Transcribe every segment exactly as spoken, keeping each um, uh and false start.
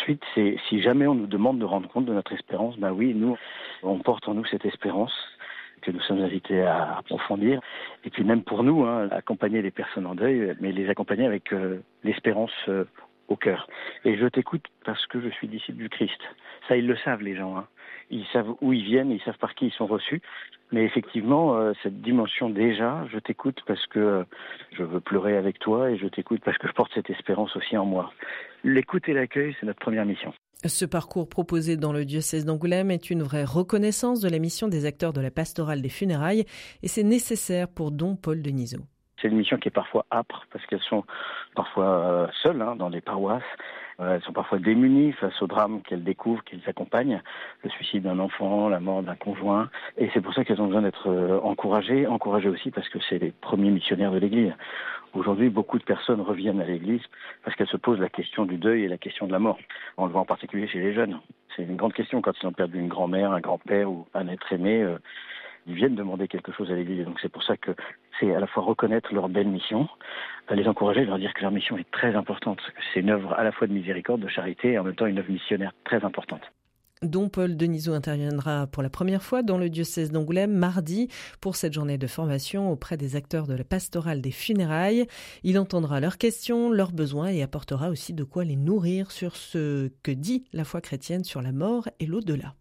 ensuite, c'est si jamais on nous demande de rendre compte de notre espérance, ben oui, nous, on porte en nous cette espérance que nous sommes invités à approfondir. Et puis même pour nous, hein, accompagner les personnes en deuil, mais les accompagner avec euh, l'espérance euh, au cœur. Et je t'écoute parce que je suis disciple du Christ. Ça, ils le savent, les gens. Hein. Ils savent où ils viennent, ils savent par qui ils sont reçus. Mais effectivement, euh, cette dimension déjà, je t'écoute parce que euh, je veux pleurer avec toi et je t'écoute parce que je porte cette espérance aussi en moi. L'écoute et l'accueil, c'est notre première mission. Ce parcours proposé dans le diocèse d'Angoulême est une vraie reconnaissance de la mission des acteurs de la pastorale des funérailles et c'est nécessaire pour Dom Paul Denisot. C'est une mission qui est parfois âpre parce qu'elles sont parfois euh, seules hein, dans les paroisses. Euh, elles sont parfois démunies face au drame qu'elles découvrent, qu'elles accompagnent, le suicide d'un enfant, la mort d'un conjoint. Et c'est pour ça qu'elles ont besoin d'être euh, encouragées. Encouragées aussi parce que c'est les premiers missionnaires de l'Église. Aujourd'hui, beaucoup de personnes reviennent à l'Église parce qu'elles se posent la question du deuil et la question de la mort. On le voit en particulier chez les jeunes. C'est une grande question quand ils ont perdu une grand-mère, un grand-père ou un être aimé. Euh, ils viennent demander quelque chose à l'Église. Donc c'est pour ça que c'est à la fois reconnaître leur belle mission, les encourager, leur dire que leur mission est très importante. C'est une œuvre à la fois de miséricorde, de charité et en même temps une œuvre missionnaire très importante. Dom Paul Denisot interviendra pour la première fois dans le diocèse d'Angoulême mardi pour cette journée de formation auprès des acteurs de la pastorale des funérailles. Il entendra leurs questions, leurs besoins et apportera aussi de quoi les nourrir sur ce que dit la foi chrétienne sur la mort et l'au-delà.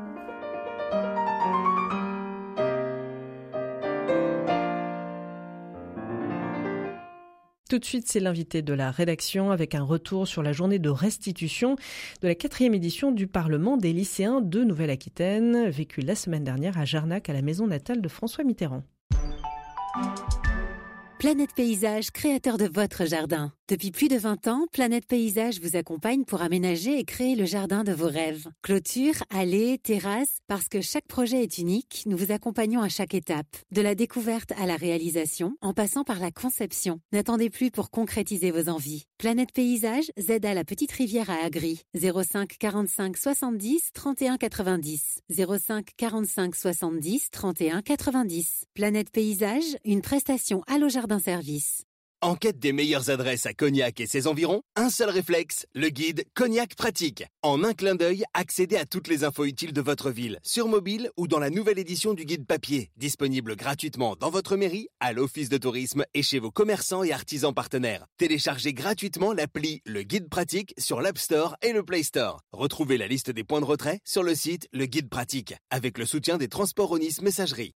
Tout de suite, c'est l'invité de la rédaction avec un retour sur la journée de restitution de la quatrième édition du Parlement des lycéens de Nouvelle-Aquitaine, vécue la semaine dernière à Jarnac, à la maison natale de François Mitterrand. Planète Paysage, créateur de votre jardin. Depuis plus de vingt ans, Planète Paysage vous accompagne pour aménager et créer le jardin de vos rêves. Clôture, allées, terrasses, parce que chaque projet est unique, nous vous accompagnons à chaque étape. De la découverte à la réalisation, en passant par la conception. N'attendez plus pour concrétiser vos envies. Planète Paysage, Z à la Petite Rivière à Agri. zéro cinq quarante-cinq soixante-dix trente et un quatre-vingt-dix. zéro cinq quarante-cinq soixante-dix trente et un quatre-vingt-dix. Planète Paysage, une prestation Allo Jardin Service. En quête des meilleures adresses à Cognac et ses environs, un seul réflexe, le guide Cognac Pratique. En un clin d'œil, accédez à toutes les infos utiles de votre ville, sur mobile ou dans la nouvelle édition du guide papier, disponible gratuitement dans votre mairie, à l'office de tourisme et chez vos commerçants et artisans partenaires. Téléchargez gratuitement l'appli Le Guide Pratique sur l'App Store et le Play Store. Retrouvez la liste des points de retrait sur le site Le Guide Pratique, avec le soutien des transports Onis Messagerie.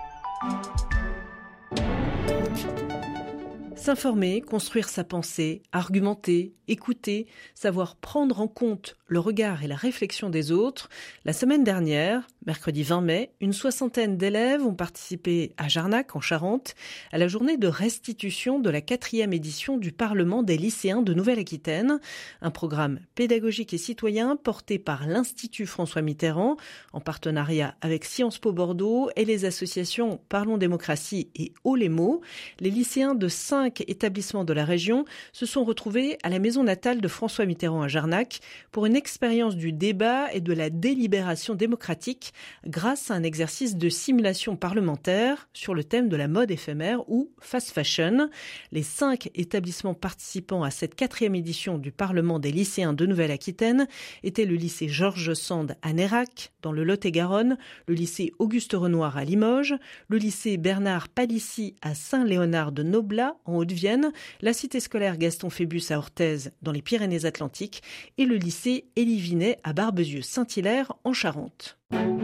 S'informer, construire sa pensée, argumenter, écouter, savoir prendre en compte le regard et la réflexion des autres. La semaine dernière, mercredi vingt mai, une soixantaine d'élèves ont participé à Jarnac, en Charente, à la journée de restitution de la quatrième édition du Parlement des lycéens de Nouvelle-Aquitaine, un programme pédagogique et citoyen porté par l'Institut François Mitterrand, en partenariat avec Sciences Po Bordeaux et les associations Parlons Démocratie et Haut les mots. Les lycéens de cinq établissements de la région se sont retrouvés à la maison natale de François Mitterrand à Jarnac pour une expérience du débat et de la délibération démocratique grâce à un exercice de simulation parlementaire sur le thème de la mode éphémère ou fast fashion. Les cinq établissements participant à cette quatrième édition du Parlement des lycéens de Nouvelle-Aquitaine étaient le lycée Georges Sand à Nérac, dans le Lot-et-Garonne, le lycée Auguste Renoir à Limoges, le lycée Bernard Palissy à Saint-Léonard de Noblat en Haute-Vienne, la cité scolaire Gaston Phébus à Orthez dans les Pyrénées-Atlantiques et le lycée Élie Vinet à Barbezieux-Saint-Hilaire en Charente.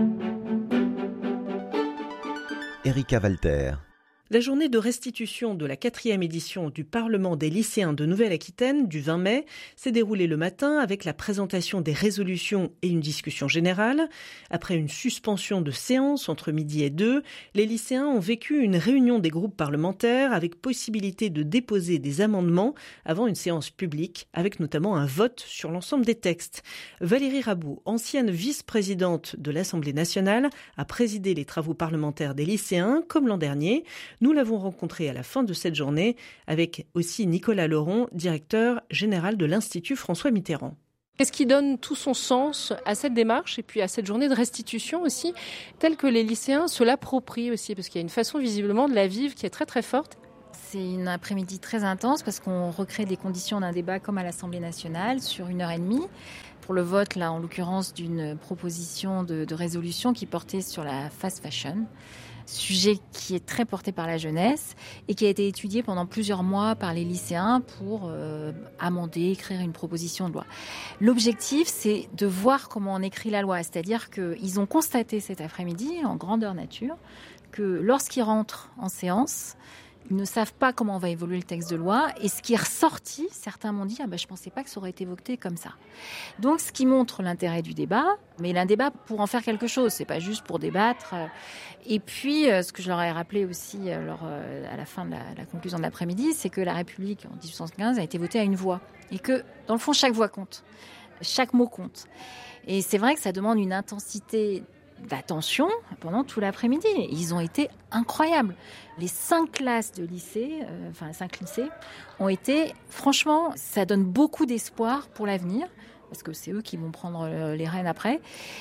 Erika Walter. La journée de restitution de la quatrième édition du Parlement des lycéens de Nouvelle-Aquitaine du vingt mai s'est déroulée le matin avec la présentation des résolutions et une discussion générale. Après une suspension de séance entre midi et deux, les lycéens ont vécu une réunion des groupes parlementaires avec possibilité de déposer des amendements avant une séance publique, avec notamment un vote sur l'ensemble des textes. Valérie Rabault, ancienne vice-présidente de l'Assemblée nationale, a présidé les travaux parlementaires des lycéens comme l'an dernier. Nous l'avons rencontré à la fin de cette journée avec aussi Nicolas Laurent, directeur général de l'Institut François Mitterrand. Qu'est-ce qui donne tout son sens à cette démarche et puis à cette journée de restitution aussi, telle que les lycéens se l'approprient aussi, parce qu'il y a une façon visiblement de la vivre qui est très très forte. C'est une après-midi très intense parce qu'on recrée des conditions d'un débat comme à l'Assemblée nationale sur une heure et demie. pour le vote, là, en l'occurrence, d'une proposition de, de résolution qui portait sur la fast fashion. Sujet qui est très porté par la jeunesse et qui a été étudié pendant plusieurs mois par les lycéens pour euh, amender, écrire une proposition de loi. L'objectif, c'est de voir comment on écrit la loi, c'est-à-dire qu'ils ont constaté cet après-midi, en grandeur nature, que lorsqu'ils rentrent en séance, ils ne savent pas comment va évoluer le texte de loi. Et ce qui est ressorti, certains m'ont dit ah ben, « je ne pensais pas que ça aurait été voté comme ça ». Donc, ce qui montre l'intérêt du débat, mais un débat pour en faire quelque chose, ce n'est pas juste pour débattre. Et puis, ce que je leur ai rappelé aussi alors, à la fin de la, la conclusion de l'après-midi, c'est que la République, en dix-huit cent quinze, a été votée à une voix. Et que, dans le fond, chaque voix compte. Chaque mot compte. Et c'est vrai que ça demande une intensité d'attention pendant tout l'après-midi. Ils ont été incroyables. Les cinq classes de lycée, euh, enfin cinq lycées, ont été, franchement, ça donne beaucoup d'espoir pour l'avenir, parce que c'est eux qui vont prendre les rênes après.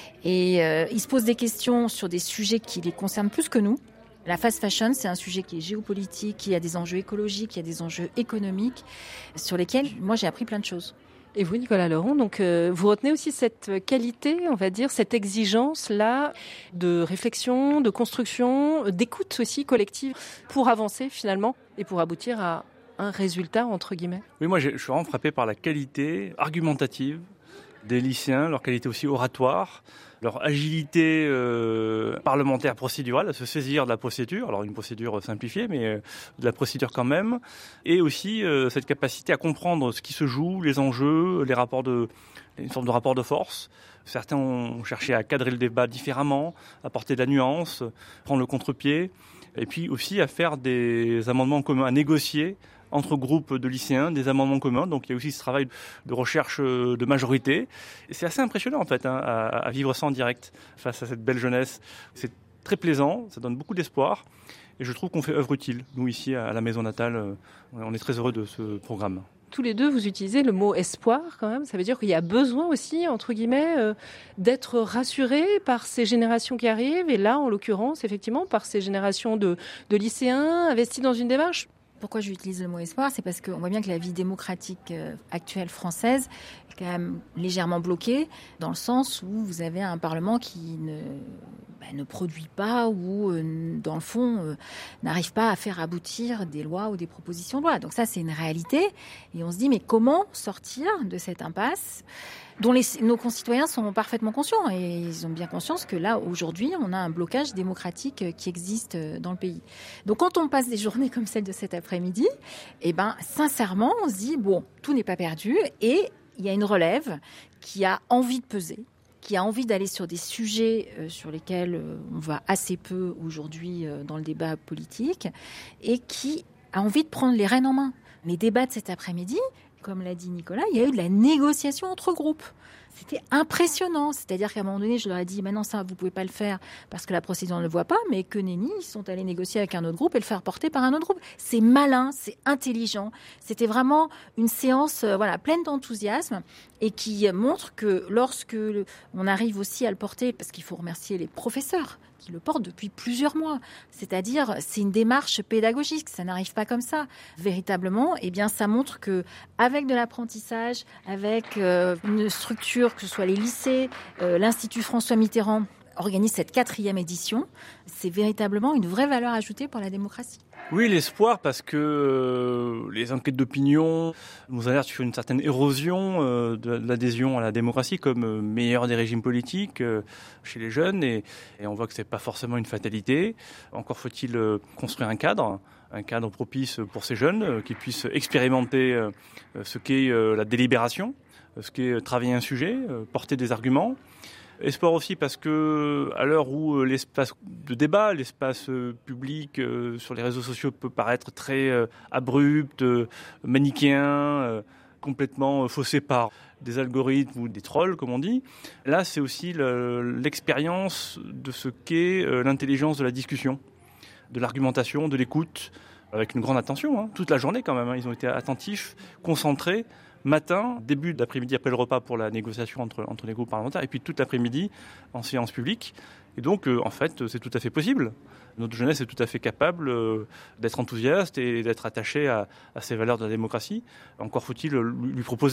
Et euh, ils se posent des questions sur des sujets qui les concernent plus que nous. La fast fashion, c'est un sujet qui est géopolitique, qui a des enjeux écologiques, qui a des enjeux économiques, sur lesquels, moi, j'ai appris plein de choses. Et vous, Nicolas Leron, donc euh, vous retenez aussi cette qualité, on va dire, cette exigence-là de réflexion, de construction, d'écoute aussi collective pour avancer finalement et pour aboutir à un résultat, entre guillemets. Oui, moi je suis vraiment frappé par la qualité argumentative des lycéens, leur qualité aussi oratoire, leur agilité euh, parlementaire procédurale, à se saisir de la procédure, alors une procédure simplifiée, mais euh, de la procédure quand même, et aussi euh, cette capacité à comprendre ce qui se joue, les enjeux, les rapports de, une sorte de rapport de force. Certains ont cherché à cadrer le débat différemment, à porter de la nuance, prendre le contre-pied, et puis aussi à faire des amendements communs, à négocier entre groupes de lycéens, des amendements communs. Donc il y a aussi ce travail de recherche de majorité. Et c'est assez impressionnant en fait hein, à, à vivre ça en direct face à cette belle jeunesse. C'est très plaisant, ça donne beaucoup d'espoir. Et je trouve qu'on fait œuvre utile. Nous ici à la Maison Natale, on est très heureux de ce programme. Tous les deux, vous utilisez le mot espoir quand même. Ça veut dire qu'il y a besoin aussi, entre guillemets, euh, d'être rassuré par ces générations qui arrivent. Et là, en l'occurrence, effectivement, par ces générations de, de lycéens investis dans une démarche. Pourquoi j'utilise le mot espoir ? C'est parce qu'on voit bien que la vie démocratique actuelle française est quand même légèrement bloquée, dans le sens où vous avez un Parlement qui ne, bah, ne produit pas ou, euh, dans le fond, euh, n'arrive pas à faire aboutir des lois ou des propositions de loi. Donc ça, c'est une réalité. Et on se dit, mais comment sortir de cette impasse dont les, nos concitoyens sont parfaitement conscients et ils ont bien conscience que là, aujourd'hui, on a un blocage démocratique qui existe dans le pays. Donc, quand on passe des journées comme celle de cet après-midi, eh ben, sincèrement, on se dit, bon, tout n'est pas perdu et il y a une relève qui a envie de peser, qui a envie d'aller sur des sujets euh, sur lesquels euh, on va assez peu aujourd'hui euh, dans le débat politique et qui a envie de prendre les rênes en main. Les débats de cet après-midi, comme l'a dit Nicolas, il y a eu de la négociation entre groupes. C'était impressionnant. C'est-à-dire qu'à un moment donné, je leur ai dit, maintenant ça, vous ne pouvez pas le faire parce que la procédure ne le voit pas, mais que nenni, ils sont allés négocier avec un autre groupe et le faire porter par un autre groupe. C'est malin, c'est intelligent. C'était vraiment une séance euh, voilà, pleine d'enthousiasme et qui montre que lorsque on arrive aussi à le porter, parce qu'il faut remercier les professeurs qui le portent depuis plusieurs mois. C'est-à-dire, c'est une démarche pédagogique, ça n'arrive pas comme ça. Véritablement, eh bien, ça montre que avec de l'apprentissage, avec euh, une structure, que ce soit les lycées, euh, l'Institut François Mitterrand organise cette quatrième édition, c'est véritablement une vraie valeur ajoutée pour la démocratie. Oui, l'espoir, parce que euh, les enquêtes d'opinion nous alertent sur une certaine érosion euh, de l'adhésion à la démocratie comme euh, meilleur des régimes politiques euh, chez les jeunes, et, et on voit que c'est pas forcément une fatalité. Encore faut-il euh, construire un cadre, un cadre propice pour ces jeunes, euh, qui puissent expérimenter euh, ce qu'est euh, la délibération, ce qu'est travailler un sujet, euh, porter des arguments. Espoir aussi parce que à l'heure où l'espace de débat, l'espace public euh, sur les réseaux sociaux peut paraître très euh, abrupt, euh, manichéen, euh, complètement faussé par des algorithmes ou des trolls, comme on dit. Là, c'est aussi le, l'expérience de ce qu'est euh, l'intelligence de la discussion, de l'argumentation, de l'écoute, avec une grande attention, hein, toute la journée quand même. Hein, ils ont été attentifs, concentrés. Matin, début d'après-midi après le repas pour la négociation entre, entre les groupes parlementaires, et puis toute l'après-midi en séance publique. Et donc, euh, en fait, c'est tout à fait possible. Notre jeunesse est tout à fait capable euh, d'être enthousiaste et d'être attachée à, à ces valeurs de la démocratie. Encore faut-il lui, lui proposer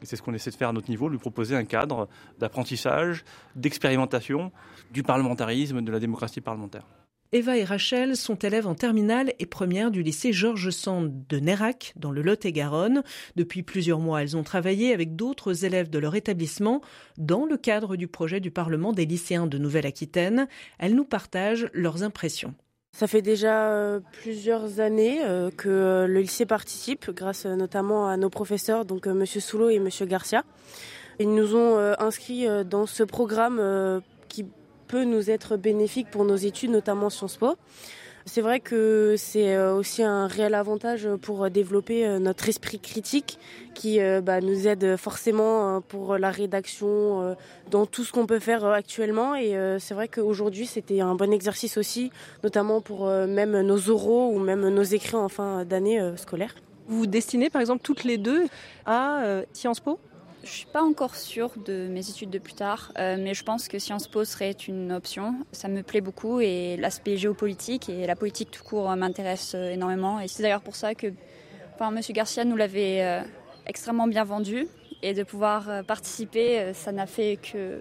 Et c'est ce qu'on essaie de faire à notre niveau, lui proposer un cadre d'apprentissage, d'expérimentation, du parlementarisme, de la démocratie parlementaire. Eva et Rachel sont élèves en terminale et première du lycée Georges Sand de Nérac, dans le Lot-et-Garonne. Depuis plusieurs mois, elles ont travaillé avec d'autres élèves de leur établissement dans le cadre du projet du Parlement des lycéens de Nouvelle-Aquitaine. Elles nous partagent leurs impressions. Ça fait déjà euh, plusieurs années euh, que euh, le lycée participe, grâce euh, notamment à nos professeurs, donc euh, Monsieur Soulot et Monsieur Garcia. Ils nous ont euh, inscrits euh, dans ce programme euh, qui peut nous être bénéfique pour nos études, notamment Sciences Po. C'est vrai que c'est aussi un réel avantage pour développer notre esprit critique qui bah, nous aide forcément pour la rédaction, dans tout ce qu'on peut faire actuellement. Et c'est vrai qu'aujourd'hui, c'était un bon exercice aussi, notamment pour même nos oraux ou même nos écrits en fin d'année scolaire. Vous vous destinez par exemple toutes les deux à euh, Sciences Po ? Je ne suis pas encore sûre de mes études de plus tard, euh, mais je pense que Sciences Po serait une option. Ça me plaît beaucoup et l'aspect géopolitique et la politique tout court m'intéresse énormément. Et c'est d'ailleurs pour ça que enfin, M. Garcia nous l'avait euh, extrêmement bien vendu. Et de pouvoir euh, participer, ça n'a fait que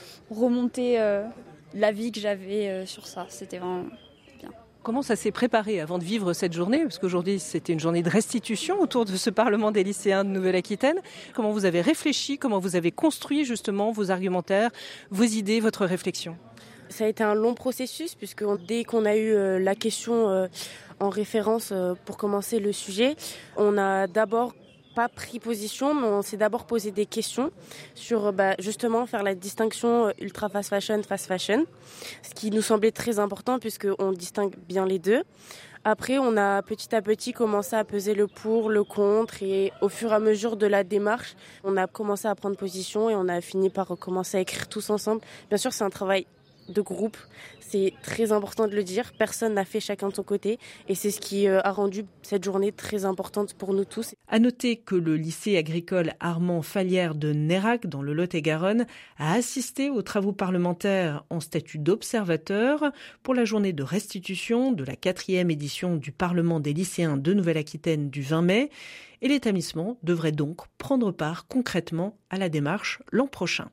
remonter euh, l'avis que j'avais euh, sur ça. C'était vraiment... Comment ça s'est préparé avant de vivre cette journée ? Parce qu'aujourd'hui, c'était une journée de restitution autour de ce Parlement des lycéens de Nouvelle-Aquitaine. Comment vous avez réfléchi ? Comment vous avez construit justement vos argumentaires, vos idées, votre réflexion ? Ça a été un long processus puisque dès qu'on a eu la question en référence pour commencer le sujet, on a d'abord pas pris position, mais on s'est d'abord posé des questions sur bah, justement faire la distinction ultra fast fashion, fast fashion, ce qui nous semblait très important puisqu'on distingue bien les deux. Après, on a petit à petit commencé à peser le pour, le contre et au fur et à mesure de la démarche, on a commencé à prendre position et on a fini par commencer à écrire tous ensemble. Bien sûr, c'est un travail de groupe, c'est très important de le dire, personne n'a fait chacun de son côté et c'est ce qui a rendu cette journée très importante pour nous tous. À noter que le lycée agricole Armand Fallière de Nérac dans le Lot-et-Garonne a assisté aux travaux parlementaires en statut d'observateur pour la journée de restitution de la quatrième édition du Parlement des lycéens de Nouvelle-Aquitaine du vingt mai et l'établissement devrait donc prendre part concrètement à la démarche l'an prochain.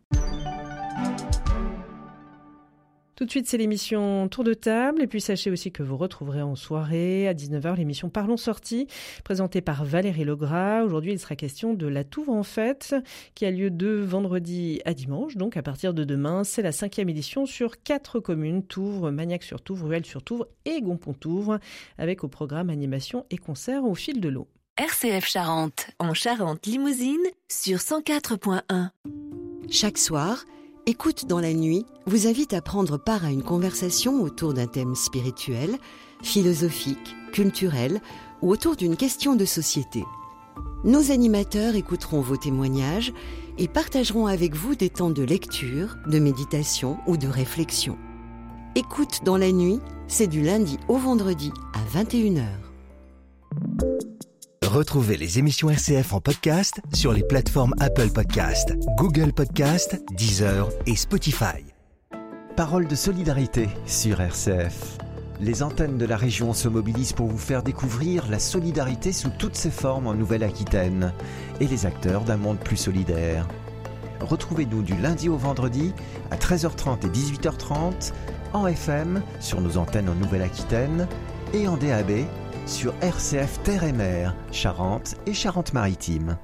Tout de suite, c'est l'émission Tour de table. Et puis, sachez aussi que vous retrouverez en soirée à dix-neuf heures l'émission Parlons Sortie, présentée par Valérie Legras. Aujourd'hui, il sera question de la Touvre en fête, qui a lieu de vendredi à dimanche. Donc, à partir de demain, c'est la cinquième édition sur quatre communes, Touvre, Magnac-sur-Touvre, Ruelle-sur-Touvre et Gompont-Touvre, avec au programme animation et concerts au fil de l'eau. R C F Charente, en Charente-Limousine, sur cent quatre point un. Chaque soir, Écoute dans la nuit vous invite à prendre part à une conversation autour d'un thème spirituel, philosophique, culturel ou autour d'une question de société. Nos animateurs écouteront vos témoignages et partageront avec vous des temps de lecture, de méditation ou de réflexion. Écoute dans la nuit, c'est du lundi au vendredi à vingt et une heures. Retrouvez les émissions R C F en podcast sur les plateformes Apple Podcast, Google Podcast, Deezer et Spotify. Parole de solidarité sur R C F. Les antennes de la région se mobilisent pour vous faire découvrir la solidarité sous toutes ses formes en Nouvelle-Aquitaine et les acteurs d'un monde plus solidaire. Retrouvez-nous du lundi au vendredi à treize heures trente et dix-huit heures trente en F M sur nos antennes en Nouvelle-Aquitaine et en D A B sur R C F Terre et Mer, Charente et Charente-Maritime.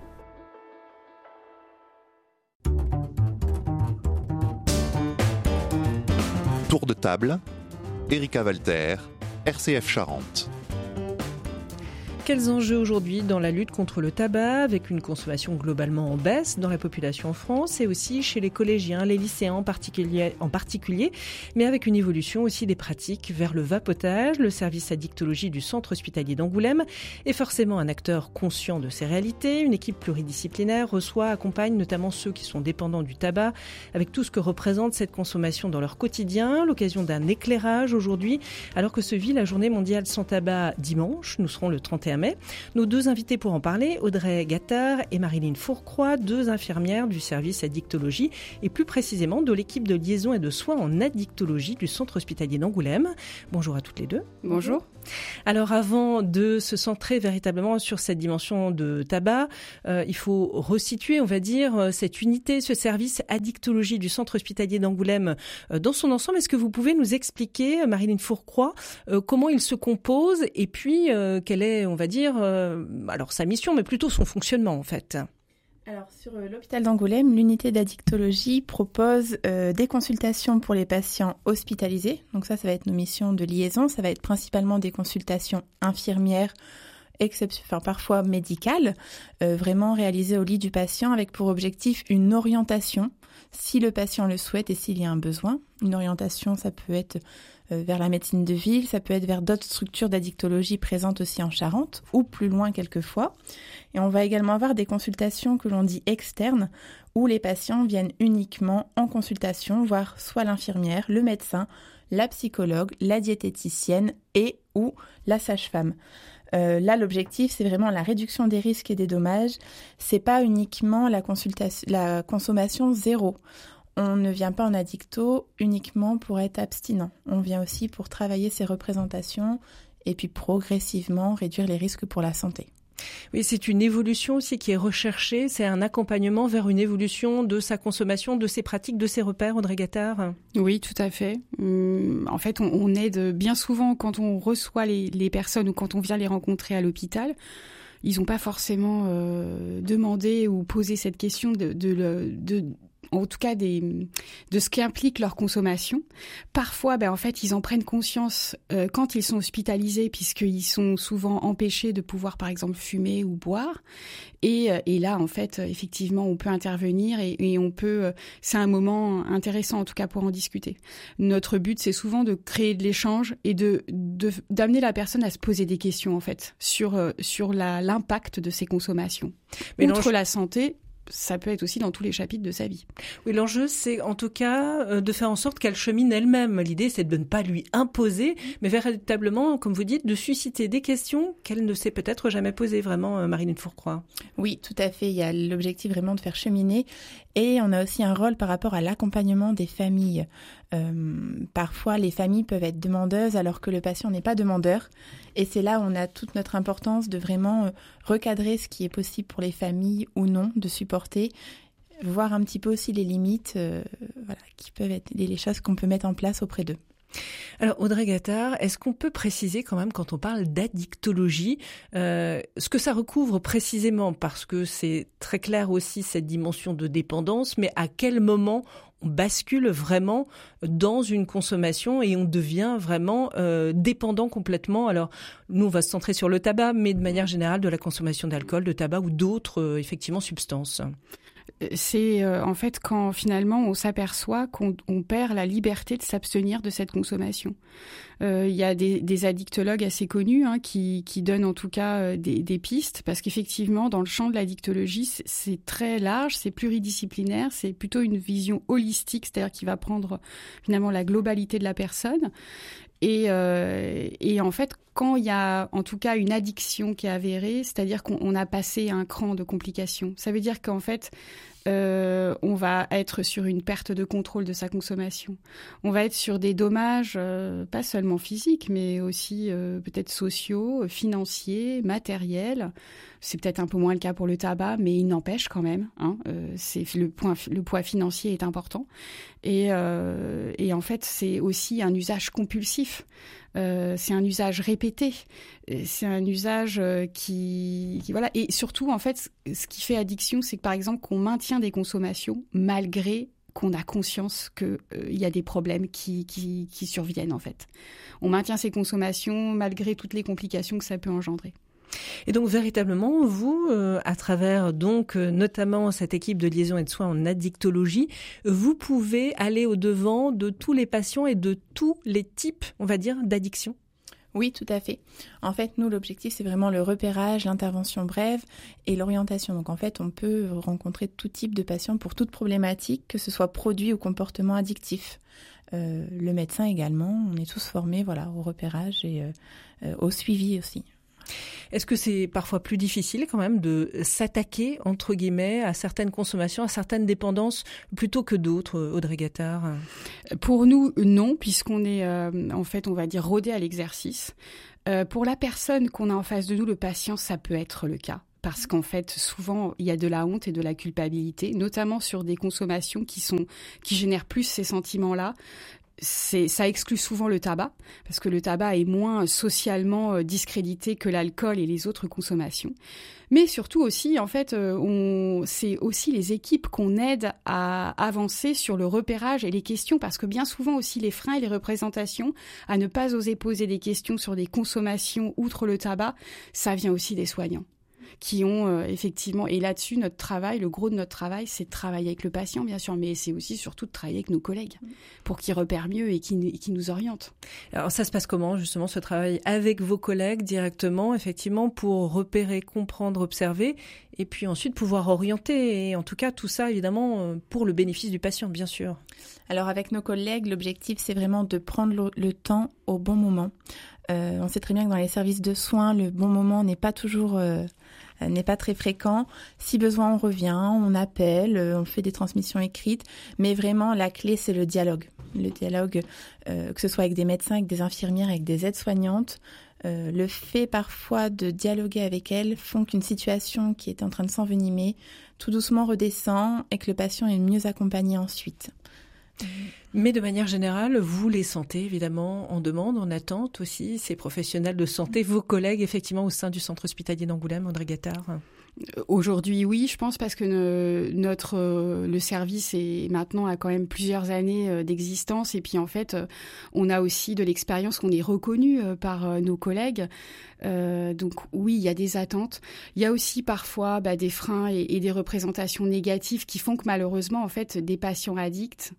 Tour de table, Erika Walter, R C F Charente. Quels enjeux aujourd'hui dans la lutte contre le tabac, avec une consommation globalement en baisse dans la population en France et aussi chez les collégiens, les lycéens en particulier, en particulier, mais avec une évolution aussi des pratiques vers le vapotage. Le service addictologie du centre hospitalier d'Angoulême est forcément un acteur conscient de ces réalités. Une équipe pluridisciplinaire reçoit, accompagne notamment ceux qui sont dépendants du tabac, avec tout ce que représente cette consommation dans leur quotidien. L'occasion d'un éclairage aujourd'hui, alors que se vit la journée mondiale sans tabac dimanche. Nous serons le trente et un mai. Nos deux invités pour en parler, Audrey Gattard et Marilyn Fourcroy, deux infirmières du service addictologie et plus précisément de l'équipe de liaison et de soins en addictologie du centre hospitalier d'Angoulême. Bonjour à toutes les deux. Bonjour. Alors avant de se centrer véritablement sur cette dimension de tabac, euh, il faut resituer, on va dire, cette unité, ce service addictologie du centre hospitalier d'Angoulême euh, dans son ensemble. Est-ce que vous pouvez nous expliquer, Marilyn Fourcroy, euh, comment il se compose et puis euh, quelle est, on va dire, euh, alors sa mission, mais plutôt son fonctionnement en fait? Alors, sur euh, l'hôpital d'Angoulême, l'unité d'addictologie propose euh, des consultations pour les patients hospitalisés. Donc ça, ça va être nos missions de liaison. Ça va être principalement des consultations infirmières, exception, enfin, parfois médicales, euh, vraiment réalisées au lit du patient avec pour objectif une orientation, si le patient le souhaite et s'il y a un besoin. Une orientation, ça peut être euh, vers la médecine de ville, ça peut être vers d'autres structures d'addictologie présentes aussi en Charente, ou plus loin quelquefois. Et on va également avoir des consultations que l'on dit externes, où les patients viennent uniquement en consultation, voir soit l'infirmière, le médecin, la psychologue, la diététicienne et ou la sage-femme. Euh, là, l'objectif, c'est vraiment la réduction des risques et des dommages. C'est pas uniquement la consultation, la consommation zéro. On ne vient pas en addicto uniquement pour être abstinent. On vient aussi pour travailler ses représentations et puis progressivement réduire les risques pour la santé. Oui, c'est une évolution aussi qui est recherchée. C'est un accompagnement vers une évolution de sa consommation, de ses pratiques, de ses repères, Audrey Gattard. Oui, tout à fait. En fait, on, on aide bien souvent quand on reçoit les, les personnes ou quand on vient les rencontrer à l'hôpital. Ils n'ont pas forcément euh, demandé ou posé cette question de, de, de, de en tout cas des, de ce qu'implique leur consommation. Parfois, ben, en fait, ils en prennent conscience euh, quand ils sont hospitalisés, puisqu'ils sont souvent empêchés de pouvoir, par exemple, fumer ou boire. Et, et là, en fait, effectivement, on peut intervenir et, et on peut... C'est un moment intéressant, en tout cas, pour en discuter. Notre but, c'est souvent de créer de l'échange et de, de, d'amener la personne à se poser des questions, en fait, sur, sur la, l'impact de ses consommations. Mais Outre la santé, ça peut être aussi dans tous les chapitres de sa vie. Oui, l'enjeu, c'est en tout cas euh, de faire en sorte qu'elle chemine elle-même. L'idée, c'est de ne pas lui imposer, mais véritablement, comme vous dites, de susciter des questions qu'elle ne s'est peut-être jamais posées, vraiment, euh, Marilyn Fourcroy. Oui, tout à fait. Il y a l'objectif vraiment de faire cheminer. Et on a aussi un rôle par rapport à l'accompagnement des familles. Euh, parfois, les familles peuvent être demandeuses alors que le patient n'est pas demandeur. Et c'est là où on a toute notre importance de vraiment euh, recadrer ce qui est possible pour les familles ou non de supporter, voir un petit peu aussi les limites, euh, voilà, qui peuvent être les, les choses qu'on peut mettre en place auprès d'eux. Alors Audrey Gattard, est-ce qu'on peut préciser quand même quand on parle d'addictologie, euh, ce que ça recouvre précisément, parce que c'est très clair aussi cette dimension de dépendance, mais à quel moment on bascule vraiment dans une consommation et on devient vraiment euh, dépendant complètement. Alors nous on va se centrer sur le tabac, mais de manière générale de la consommation d'alcool, de tabac ou d'autres euh, effectivement substances. C'est euh, en fait quand finalement on s'aperçoit qu'on on perd la liberté de s'abstenir de cette consommation. Il euh, y a des, des addictologues assez connus hein, qui, qui donnent en tout cas euh, des, des pistes, parce qu'effectivement dans le champ de l'addictologie c'est, c'est très large, c'est pluridisciplinaire, c'est plutôt une vision holistique, c'est-à-dire qui va prendre finalement la globalité de la personne. Et, euh, et en fait, quand il y a en tout cas une addiction qui est avérée, c'est-à-dire qu'on on a passé un cran de complication. Ça veut dire qu'en fait, euh, on va être sur une perte de contrôle de sa consommation. On va être sur des dommages, euh, pas seulement physiques, mais aussi euh, peut-être sociaux, financiers, matériels. C'est peut-être un peu moins le cas pour le tabac, mais il n'empêche quand même. Hein, euh, c'est le, point, le poids financier est important. Et, euh, et en fait, c'est aussi un usage compulsif. Euh, c'est un usage répété. C'est un usage euh, qui, qui voilà. Et surtout, en fait, ce qui fait addiction, c'est que par exemple, qu'on maintient des consommations malgré qu'on a conscience qu'il euh, y a des problèmes qui, qui, qui surviennent en fait. On maintient ces consommations malgré toutes les complications que ça peut engendrer. Et donc véritablement, vous, euh, à travers donc euh, notamment cette équipe de liaison et de soins en addictologie, vous pouvez aller au-devant de tous les patients et de tous les types, on va dire, d'addiction. Oui, tout à fait. En fait, nous, l'objectif, c'est vraiment le repérage, l'intervention brève et l'orientation. Donc, en fait, on peut rencontrer tout type de patients pour toute problématique, que ce soit produit ou comportement addictif. Euh, le médecin également, on est tous formés voilà, au repérage et euh, euh, au suivi aussi. Est-ce que c'est parfois plus difficile quand même de s'attaquer, entre guillemets, à certaines consommations, à certaines dépendances, plutôt que d'autres, Audrey Gattard ? Pour nous, non, puisqu'on est, euh, en fait, on va dire, rodé à l'exercice. Euh, pour la personne qu'on a en face de nous, le patient, ça peut être le cas. Parce qu'en fait, souvent, il y a de la honte et de la culpabilité, notamment sur des consommations qui sont, qui génèrent plus ces sentiments-là. C'est, ça exclut souvent le tabac, parce que le tabac est moins socialement discrédité que l'alcool et les autres consommations. Mais surtout aussi, en fait, on, c'est aussi les équipes qu'on aide à avancer sur le repérage et les questions, parce que bien souvent aussi les freins et les représentations à ne pas oser poser des questions sur des consommations outre le tabac, ça vient aussi des soignants. Qui ont euh, effectivement, et là-dessus, notre travail, le gros de notre travail, c'est de travailler avec le patient, bien sûr, mais c'est aussi surtout de travailler avec nos collègues pour qu'ils repèrent mieux et qu'ils, qu'ils nous orientent. Alors ça se passe comment, justement, ce travail avec vos collègues directement, effectivement, pour repérer, comprendre, observer, et puis ensuite pouvoir orienter, et en tout cas, tout ça, évidemment, pour le bénéfice du patient, bien sûr. Alors avec nos collègues, l'objectif, c'est vraiment de prendre le, le temps au bon moment. Euh, on sait très bien que dans les services de soins, le bon moment n'est pas toujours... Euh, n'est pas très fréquent. Si besoin, on revient, on appelle, on fait des transmissions écrites. Mais vraiment, la clé, c'est le dialogue. Le dialogue, euh, que ce soit avec des médecins, avec des infirmières, avec des aides-soignantes. Euh, le fait parfois de dialoguer avec elles font qu'une situation qui est en train de s'envenimer, tout doucement redescend et que le patient est mieux accompagné ensuite. Mais de manière générale, vous les sentez évidemment en demande, en attente aussi, ces professionnels de santé, vos collègues effectivement au sein du centre hospitalier d'Angoulême, Audrey Gattard ? Aujourd'hui, oui, je pense, parce que ne, notre euh, le service est maintenant a quand même plusieurs années euh, d'existence, et puis en fait, euh, on a aussi de l'expérience, qu'on est reconnu euh, par euh, nos collègues. Euh, donc oui, il y a des attentes. Il y a aussi parfois bah, des freins et, et des représentations négatives qui font que malheureusement, en fait, des patients addicts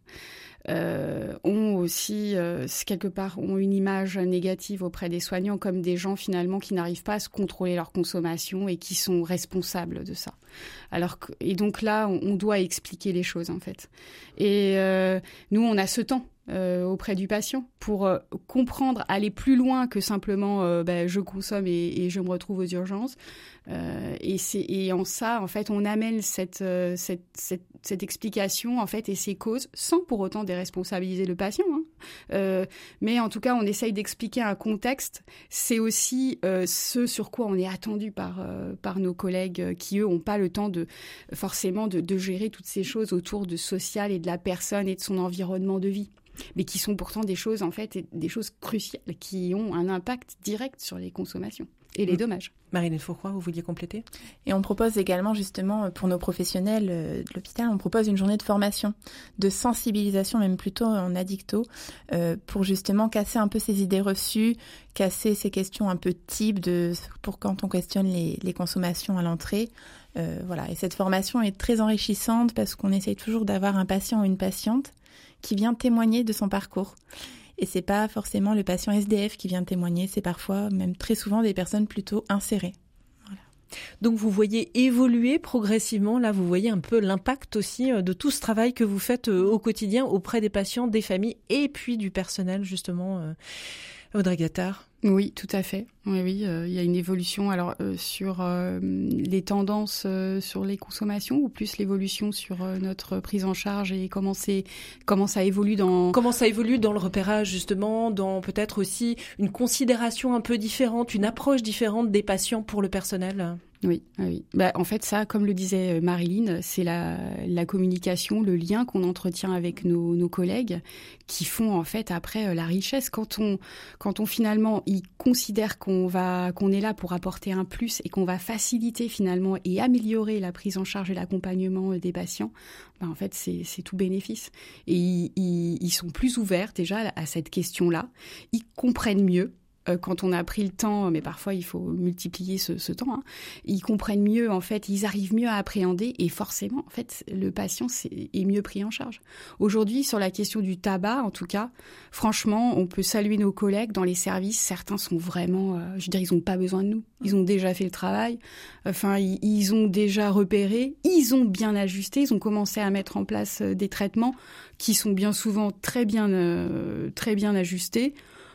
Euh, ont aussi, euh, quelque part, ont une image négative auprès des soignants, comme des gens finalement qui n'arrivent pas à se contrôler leur consommation et qui sont responsables de ça. Alors que, et donc là, on, on doit expliquer les choses en fait. Et euh, nous, on a ce temps euh, auprès du patient pour euh, comprendre, aller plus loin que simplement euh, bah, je consomme et, et je me retrouve aux urgences. Euh, et, c'est, et en ça, en fait, on amène cette, euh, cette, cette, cette explication en fait et ces causes sans pour autant déresponsabiliser le patient. Hein. Euh, mais en tout cas, on essaye d'expliquer un contexte. C'est aussi euh, ce sur quoi on est attendu par, euh, par nos collègues qui, eux, n'ont pas le temps de forcément de, de gérer toutes ces choses autour de social et de la personne et de son environnement de vie, mais qui sont pourtant des choses, en fait, des choses cruciales qui ont un impact direct sur les consommations et les mmh. dommages. Marilyn Fourcroy, vous vouliez compléter ? Et on propose également, justement, pour nos professionnels de l'hôpital, on propose une journée de formation, de sensibilisation, même plutôt en addicto, euh, pour justement casser un peu ces idées reçues, casser ces questions un peu types de, pour quand on questionne les, les consommations à l'entrée. Euh, voilà. Et cette formation est très enrichissante parce qu'on essaye toujours d'avoir un patient ou une patiente qui vient témoigner de son parcours. Et c'est pas forcément le patient S D F qui vient témoigner, c'est parfois, même très souvent, des personnes plutôt insérées. Voilà. Donc vous voyez évoluer progressivement, là vous voyez un peu l'impact aussi de tout ce travail que vous faites au quotidien auprès des patients, des familles et puis du personnel justement. Audrey Gattard. Oui, tout à fait. Oui, oui, euh, il y a une évolution. Alors euh, sur euh, les tendances euh, sur les consommations, ou plus l'évolution sur euh, notre prise en charge et comment c'est, comment ça évolue dans comment ça évolue dans le repérage justement, dans peut-être aussi une considération un peu différente, une approche différente des patients pour le personnel. Oui, oui. Bah, en fait, ça, comme le disait Marilyn, c'est la, la communication, le lien qu'on entretient avec nos, nos collègues qui font en fait après la richesse. Quand on, quand on finalement ils considèrent qu'on va, qu'on est là pour apporter un plus et qu'on va faciliter finalement et améliorer la prise en charge et l'accompagnement des patients, bah, en fait, c'est, c'est tout bénéfice. Et ils, ils, ils sont plus ouverts déjà à cette question-là. Ils comprennent mieux. Quand on a pris le temps, mais parfois il faut multiplier ce, ce temps, hein, ils comprennent mieux, en fait, ils arrivent mieux à appréhender et forcément, en fait, le patient c'est, est mieux pris en charge. Aujourd'hui, sur la question du tabac, en tout cas, franchement, on peut saluer nos collègues dans les services. Certains sont vraiment, euh, je veux dire, ils n'ont pas besoin de nous. Ils ont déjà fait le travail, enfin, ils, ils ont déjà repéré, ils ont bien ajusté, ils ont commencé à mettre en place des traitements qui sont bien souvent très bien, euh, très bien ajustés.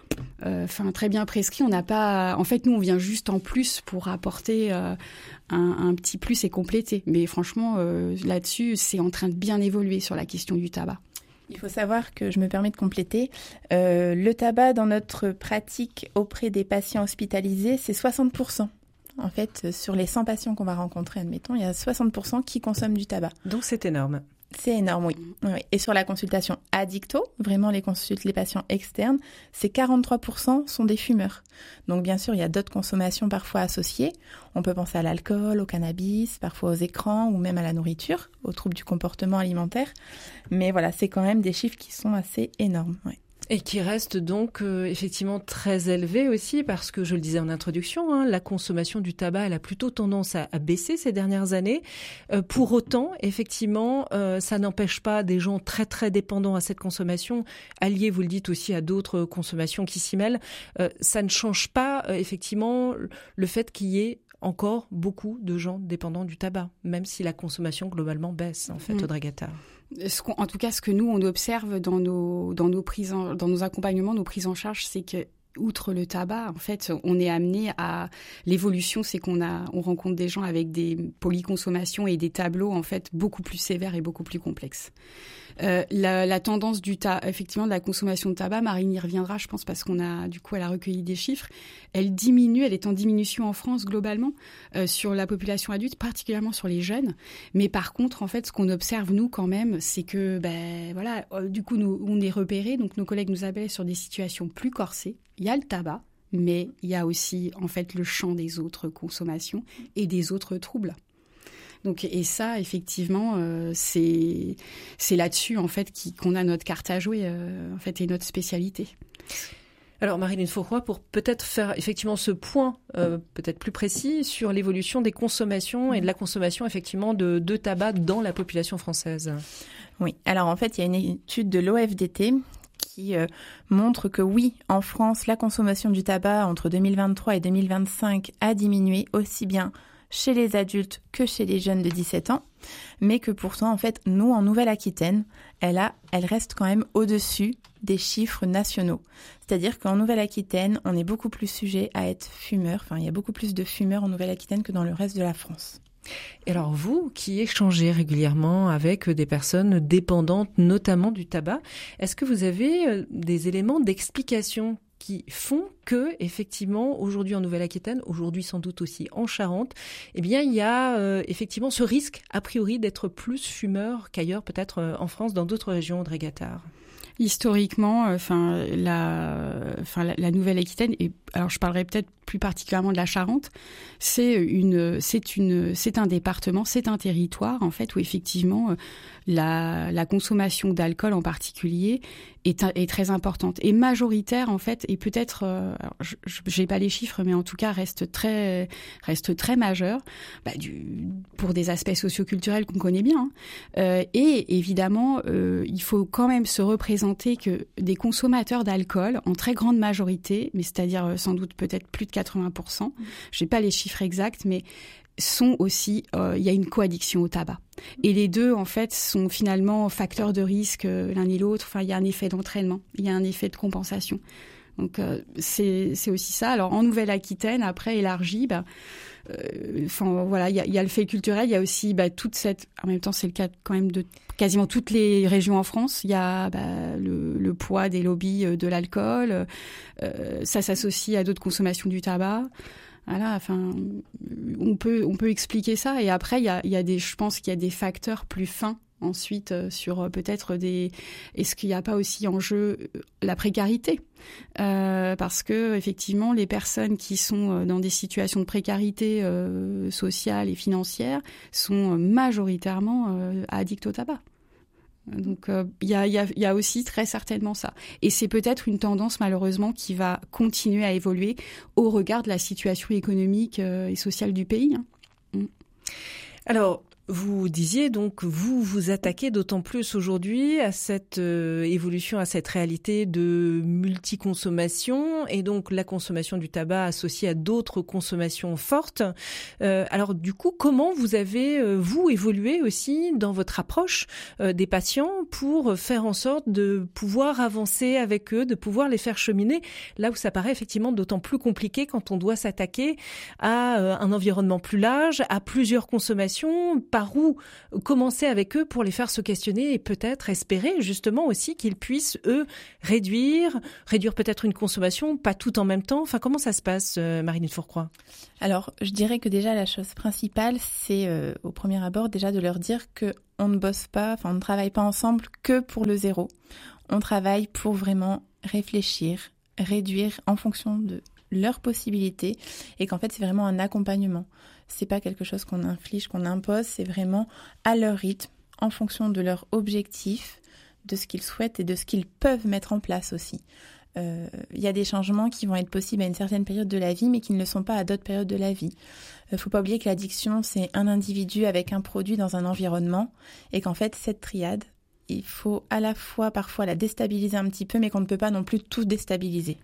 enfin euh, très bien prescrit. On n'a pas, en fait, nous, on vient juste en plus pour apporter euh, un, un petit plus et compléter. Mais franchement, euh, là-dessus, c'est en train de bien évoluer sur la question du tabac. Il faut savoir que, je me permets de compléter, euh, le tabac dans notre pratique auprès des patients hospitalisés, c'est soixante pour cent. En fait, sur les cent patients qu'on va rencontrer, admettons, il y a soixante pour cent qui consomment du tabac. Donc c'est énorme. C'est énorme, oui. oui. Et sur la consultation addicto, vraiment les consultes, les patients externes, c'est quarante-trois pour cent sont des fumeurs. Donc bien sûr, il y a d'autres consommations parfois associées. On peut penser à l'alcool, au cannabis, parfois aux écrans ou même à la nourriture, aux troubles du comportement alimentaire. Mais voilà, c'est quand même des chiffres qui sont assez énormes, oui. Et qui reste donc euh, effectivement très élevé aussi parce que, je le disais en introduction, hein, la consommation du tabac elle a plutôt tendance à, à baisser ces dernières années. Euh, pour autant, effectivement, euh, ça n'empêche pas des gens très très dépendants à cette consommation, alliés, vous le dites aussi, à d'autres consommations qui s'y mêlent. Euh, ça ne change pas euh, effectivement le fait qu'il y ait encore beaucoup de gens dépendants du tabac, même si la consommation globalement baisse en fait, mmh. Audrey Gattard. Ce qu'on, en tout cas, ce que nous, on observe dans nos, dans nos prises en, dans nos accompagnements, nos prises en charge, c'est que, outre le tabac, en fait, on est amené à l'évolution, c'est qu'on a, on rencontre des gens avec des polyconsommations et des tableaux, en fait, beaucoup plus sévères et beaucoup plus complexes. Euh, la, la tendance du ta, effectivement, de la consommation de tabac, Marine y reviendra, je pense, parce qu'on a, du coup, elle a recueilli des chiffres. Elle diminue, elle est en diminution en France globalement euh, sur la population adulte, particulièrement sur les jeunes. Mais par contre, en fait, ce qu'on observe nous quand même, c'est que, ben voilà, euh, du coup, nous, on est repérés, donc nos collègues nous appellent sur des situations plus corsées. Il y a le tabac, mais il y a aussi, en fait, le champ des autres consommations et des autres troubles. Donc, et ça, effectivement, euh, c'est, c'est là-dessus, en fait, qui, qu'on a notre carte à jouer, euh, en fait, et notre spécialité. Alors, Marilyn Fourroy, pour peut-être faire effectivement ce point euh, peut-être plus précis sur l'évolution des consommations et de la consommation, effectivement, de, de tabac dans la population française. Oui, alors en fait, il y a une étude de l'O F D T qui euh, montre que oui, en France, la consommation du tabac entre deux mille vingt-trois et deux mille vingt-cinq a diminué aussi bien chez les adultes que chez les jeunes de dix-sept ans, mais que pourtant, en fait, nous, en Nouvelle-Aquitaine, elle, a, elle reste quand même au-dessus des chiffres nationaux. C'est-à-dire qu'en Nouvelle-Aquitaine, on est beaucoup plus sujet à être fumeur, enfin, il y a beaucoup plus de fumeurs en Nouvelle-Aquitaine que dans le reste de la France. Et alors vous, qui échangez régulièrement avec des personnes dépendantes, notamment du tabac, est-ce que vous avez des éléments d'explication qui font que, effectivement, aujourd'hui en Nouvelle-Aquitaine, aujourd'hui sans doute aussi en Charente, eh bien, il y a euh, effectivement ce risque, a priori, d'être plus fumeur qu'ailleurs, peut-être euh, en France, dans d'autres régions, Audrey Gattard? Historiquement, enfin euh, la, enfin la, la Nouvelle-Aquitaine, et alors je parlerai peut-être plus particulièrement de la Charente, c'est une, c'est une, c'est un département, c'est un territoire en fait où effectivement la, la consommation d'alcool en particulier est, est très importante et majoritaire en fait, et peut-être, alors je, j'ai pas les chiffres, mais en tout cas reste très, reste très majeur, bah, du, pour des aspects socioculturels qu'on connaît bien, hein. Euh, et évidemment, euh, il faut quand même se représenter que des consommateurs d'alcool, en très grande majorité, mais c'est-à-dire sans doute peut-être plus de quatre-vingts pour cent, je n'ai pas les chiffres exacts, mais sont aussi, euh, il y a une coaddiction au tabac. Et les deux, en fait, sont finalement facteurs de risque euh, l'un et l'autre. Enfin, il y a un effet d'entraînement, il y a un effet de compensation. Donc, euh, c'est, c'est aussi ça. Alors, en Nouvelle-Aquitaine, après, élargi, bah, euh, enfin, voilà, il y a, il y a le fait culturel, il y a aussi bah, toute cette... En même temps, c'est le cas quand même de quasiment toutes les régions en France. Il y a bah, le, le poids des lobbies de l'alcool. Euh, ça s'associe à d'autres consommations du tabac. Voilà, enfin, on peut, on peut expliquer ça. Et après, il y a, il y a des, je pense qu'il y a des facteurs plus fins ensuite euh, sur euh, peut-être des... Est-ce qu'il n'y a pas aussi en jeu euh, la précarité, euh, parce que effectivement, les personnes qui sont euh, dans des situations de précarité euh, sociale et financière sont euh, majoritairement euh, addicts au tabac. Donc, il euh, y, a, y, a, y a aussi très certainement ça. Et c'est peut-être une tendance, malheureusement, qui va continuer à évoluer au regard de la situation économique euh, et sociale du pays. Hein. Mm. Alors, Vous disiez donc, vous vous attaquez d'autant plus aujourd'hui à cette euh, évolution, à cette réalité de multiconsommation et donc la consommation du tabac associée à d'autres consommations fortes. Euh, alors du coup, comment vous avez, euh, vous, évolué aussi dans votre approche euh, des patients pour faire en sorte de pouvoir avancer avec eux, de pouvoir les faire cheminer, là où ça paraît effectivement d'autant plus compliqué quand on doit s'attaquer à euh, un environnement plus large, à plusieurs consommations. Par où commencer avec eux pour les faire se questionner et peut-être espérer justement aussi qu'ils puissent, eux, réduire, réduire peut-être une consommation, pas tout en même temps. Enfin, comment ça se passe, euh, Marie-Lune Fourcroy ? Alors, je dirais que déjà, la chose principale, c'est euh, au premier abord déjà de leur dire qu'on ne bosse pas, enfin, on ne travaille pas ensemble que pour le zéro. On travaille pour vraiment réfléchir, réduire en fonction de leurs possibilités et qu'en fait, c'est vraiment un accompagnement. C'est pas quelque chose qu'on inflige, qu'on impose, c'est vraiment à leur rythme, en fonction de leurs objectifs, de ce qu'ils souhaitent et de ce qu'ils peuvent mettre en place aussi. Il euh, y a des changements qui vont être possibles à une certaine période de la vie, mais qui ne le sont pas à d'autres périodes de la vie. Il ne faut pas oublier que l'addiction, c'est un individu avec un produit dans un environnement, et qu'en fait, cette triade, il faut à la fois parfois la déstabiliser un petit peu, mais qu'on ne peut pas non plus tout déstabiliser.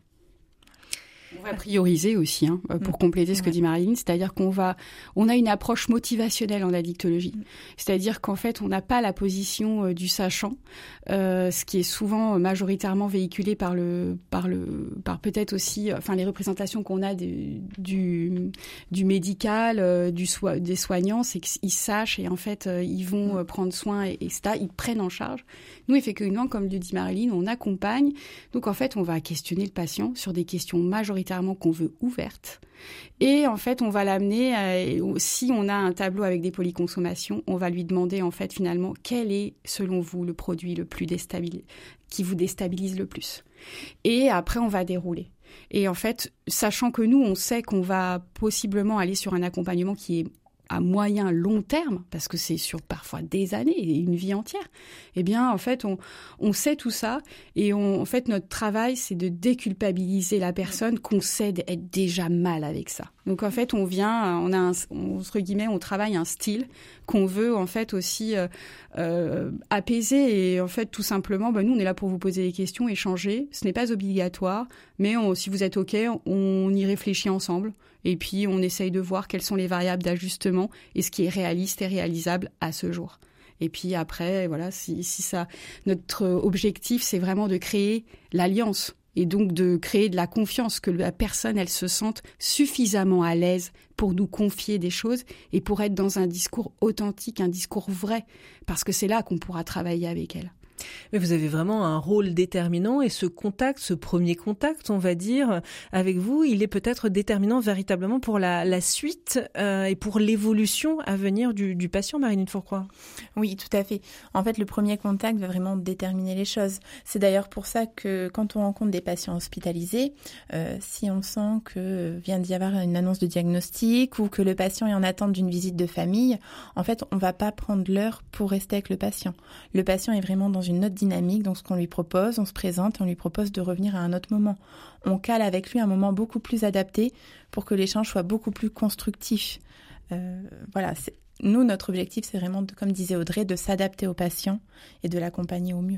On va prioriser aussi, hein, pour compléter ce que dit Marie-Lune, c'est-à-dire qu'on va, on a une approche motivationnelle en addictologie, c'est-à-dire qu'en fait, on n'a pas la position euh, du sachant, euh, ce qui est souvent majoritairement véhiculé par le, par le, par peut-être aussi, enfin les représentations qu'on a du, du, du médical, euh, du so- des soignants, c'est qu'ils sachent et en fait euh, ils vont euh, prendre soin et, et ça, ils prennent en charge. Nous, effectivement, comme le dit Marie-Lune, on accompagne. Donc en fait, on va questionner le patient sur des questions majoritairement qu'on veut ouvertes. Et en fait, on va l'amener, à, si on a un tableau avec des polyconsommations, on va lui demander en fait finalement quel est, selon vous, le produit le plus déstabilisé, qui vous déstabilise le plus. Et après, on va dérouler. Et en fait, sachant que nous, on sait qu'on va possiblement aller sur un accompagnement qui est à moyen, long terme, parce que c'est sur parfois des années et une vie entière, eh bien, en fait, on, on sait tout ça et on, en fait, notre travail, c'est de déculpabiliser la personne qu'on sait être déjà mal avec ça. Donc, en fait, on vient, on a un, entre guillemets, on travaille un style qu'on veut, en fait, aussi euh, euh, apaiser et, en fait, tout simplement, ben, nous, on est là pour vous poser des questions, échanger. Ce n'est pas obligatoire, mais on, si vous êtes OK, on y réfléchit ensemble. Et puis, on essaye de voir quelles sont les variables d'ajustement et ce qui est réaliste et réalisable à ce jour. Et puis après, voilà, si, si ça, notre objectif, c'est vraiment de créer l'alliance et donc de créer de la confiance, que la personne, elle se sente suffisamment à l'aise pour nous confier des choses et pour être dans un discours authentique, un discours vrai, parce que c'est là qu'on pourra travailler avec elle. Mais vous avez vraiment un rôle déterminant et ce contact, ce premier contact, on va dire, avec vous, il est peut-être déterminant véritablement pour la, la suite euh, et pour l'évolution à venir du, du patient, Marie-Lune Fourcroy. Oui, tout à fait. En fait, le premier contact va vraiment déterminer les choses. C'est d'ailleurs pour ça que quand on rencontre des patients hospitalisés, euh, si on sent que vient d'y avoir une annonce de diagnostic ou que le patient est en attente d'une visite de famille, en fait, on ne va pas prendre l'heure pour rester avec le patient. Le patient est vraiment dans une autre dynamique, donc ce qu'on lui propose, on se présente et on lui propose de revenir à un autre moment. On cale avec lui un moment beaucoup plus adapté pour que l'échange soit beaucoup plus constructif. Euh, voilà, c'est, nous, notre objectif, c'est vraiment, de, comme disait Audrey, de s'adapter au patient et de l'accompagner au mieux.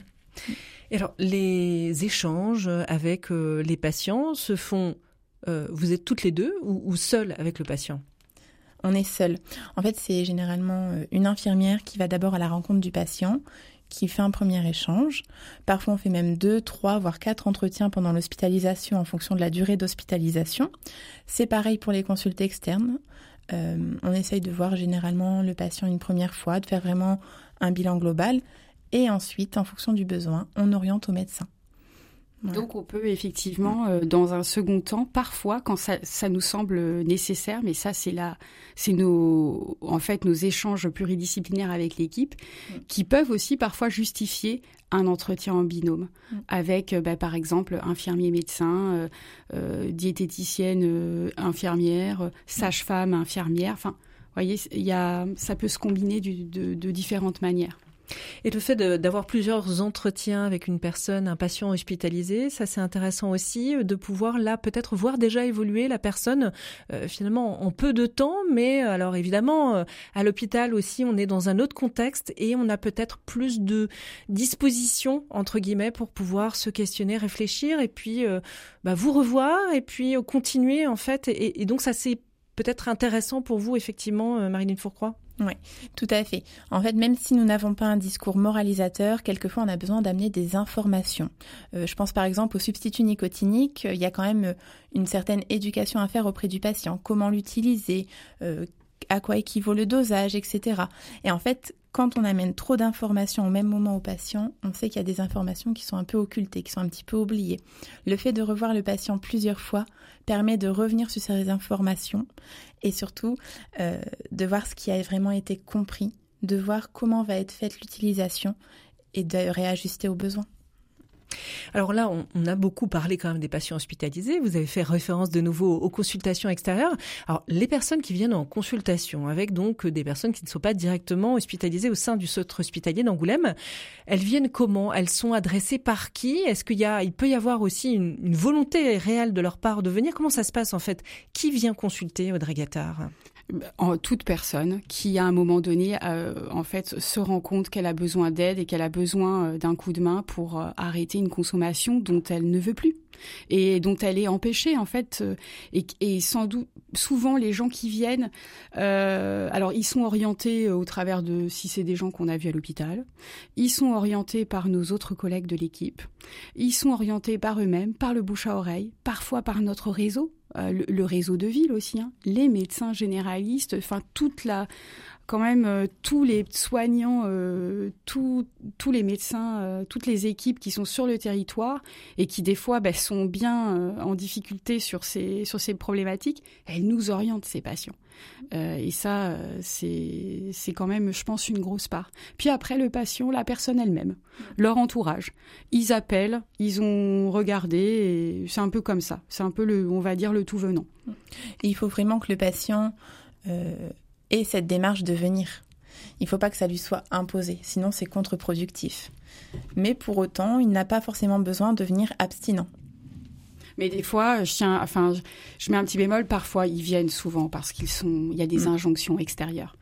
Et alors, les échanges avec euh, les patients se font, euh, vous êtes toutes les deux ou, ou seules avec le patient ? On est seul. En fait, c'est généralement une infirmière qui va d'abord à la rencontre du patient, qui fait un premier échange. Parfois, on fait même deux, trois, voire quatre entretiens pendant l'hospitalisation en fonction de la durée d'hospitalisation. C'est pareil pour les consultes externes. Euh, on essaye de voir généralement le patient une première fois, de faire vraiment un bilan global. Et ensuite, en fonction du besoin, on oriente au médecin. Voilà. Donc on peut effectivement, euh, dans un second temps, parfois, quand ça, ça nous semble nécessaire, mais ça c'est là, c'est nos, en fait, nos échanges pluridisciplinaires avec l'équipe, mmh. qui peuvent aussi parfois justifier un entretien en binôme, mmh. avec, euh, bah, par exemple, infirmier-médecin, euh, euh, diététicienne, euh, infirmière, euh, sage-femme, infirmière. Enfin, vous voyez, il y a, ça peut se combiner du, de, de différentes manières. Et le fait de, d'avoir plusieurs entretiens avec une personne, un patient hospitalisé, ça c'est intéressant aussi de pouvoir là peut-être voir déjà évoluer la personne euh, finalement en peu de temps, mais alors évidemment euh, à l'hôpital aussi on est dans un autre contexte et on a peut-être plus de disposition entre guillemets pour pouvoir se questionner, réfléchir et puis euh, bah, vous revoir et puis euh, continuer en fait et, et donc ça c'est peut-être intéressant pour vous effectivement euh, Marilyn Fourcroy. Oui, tout à fait. En fait, même si nous n'avons pas un discours moralisateur, quelquefois on a besoin d'amener des informations. Euh, je pense par exemple au substitut nicotinique, il y a quand même une certaine éducation à faire auprès du patient. Comment l'utiliser, euh, à quoi équivaut le dosage, et cetera. Et en fait, quand on amène trop d'informations au même moment au patient, on sait qu'il y a des informations qui sont un peu occultées, qui sont un petit peu oubliées. Le fait de revoir le patient plusieurs fois permet de revenir sur ces informations et surtout euh, de voir ce qui a vraiment été compris, de voir comment va être faite l'utilisation et de réajuster aux besoins. Alors là, on, on a beaucoup parlé quand même des patients hospitalisés. Vous avez fait référence de nouveau aux consultations extérieures. Alors, les personnes qui viennent en consultation avec donc des personnes qui ne sont pas directement hospitalisées au sein du centre hospitalier d'Angoulême, elles viennent comment ? Elles sont adressées par qui ? Est-ce qu'il y a, il peut y avoir aussi une, une volonté réelle de leur part de venir ? Comment ça se passe en fait ? Qui vient consulter, Audrey Gattard ? En toute personne qui, à un moment donné, euh, en fait, se rend compte qu'elle a besoin d'aide et qu'elle a besoin euh, d'un coup de main pour euh, arrêter une consommation dont elle ne veut plus et dont elle est empêchée, en fait. Euh, et, et sans doute, souvent, les gens qui viennent, euh, alors, ils sont orientés au travers de, si c'est des gens qu'on a vus à l'hôpital, ils sont orientés par nos autres collègues de l'équipe, ils sont orientés par eux-mêmes, par le bouche à oreille, parfois par notre réseau. Euh, le, le réseau de ville aussi, hein, les médecins généralistes, enfin toute la, quand même euh, tous les soignants, euh, tous tous les médecins, euh, toutes les équipes qui sont sur le territoire et qui des fois bah, sont bien euh, en difficulté sur ces sur ces problématiques, elles nous orientent ces patients. Euh, et ça, euh, c'est c'est quand même, je pense, une grosse part. Puis après, le patient, la personne elle-même, leur entourage, ils appellent, ils ont regardé, et c'est un peu comme ça. C'est un peu le, on va dire, le tout venant. Et il faut vraiment que le patient euh, ait cette démarche de venir. Il ne faut pas que ça lui soit imposé, sinon c'est contre-productif. Mais pour autant, il n'a pas forcément besoin de venir abstinent. Mais des fois, je tiens, enfin, je mets un petit bémol. Parfois, ils viennent souvent parce qu'ils sont, il y a des injonctions extérieures.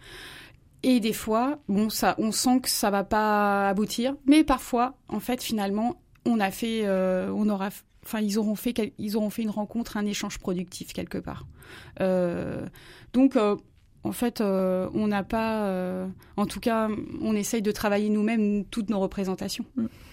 Et des fois, bon, ça, on sent que ça va pas aboutir. Mais parfois, en fait, finalement, on a fait, euh, on aura, enfin, ils auront fait, ils auront fait une rencontre, un échange productif quelque part. Euh, donc. Euh, En fait, euh, on n'a pas... Euh, en tout cas, on essaye de travailler nous-mêmes toutes nos représentations.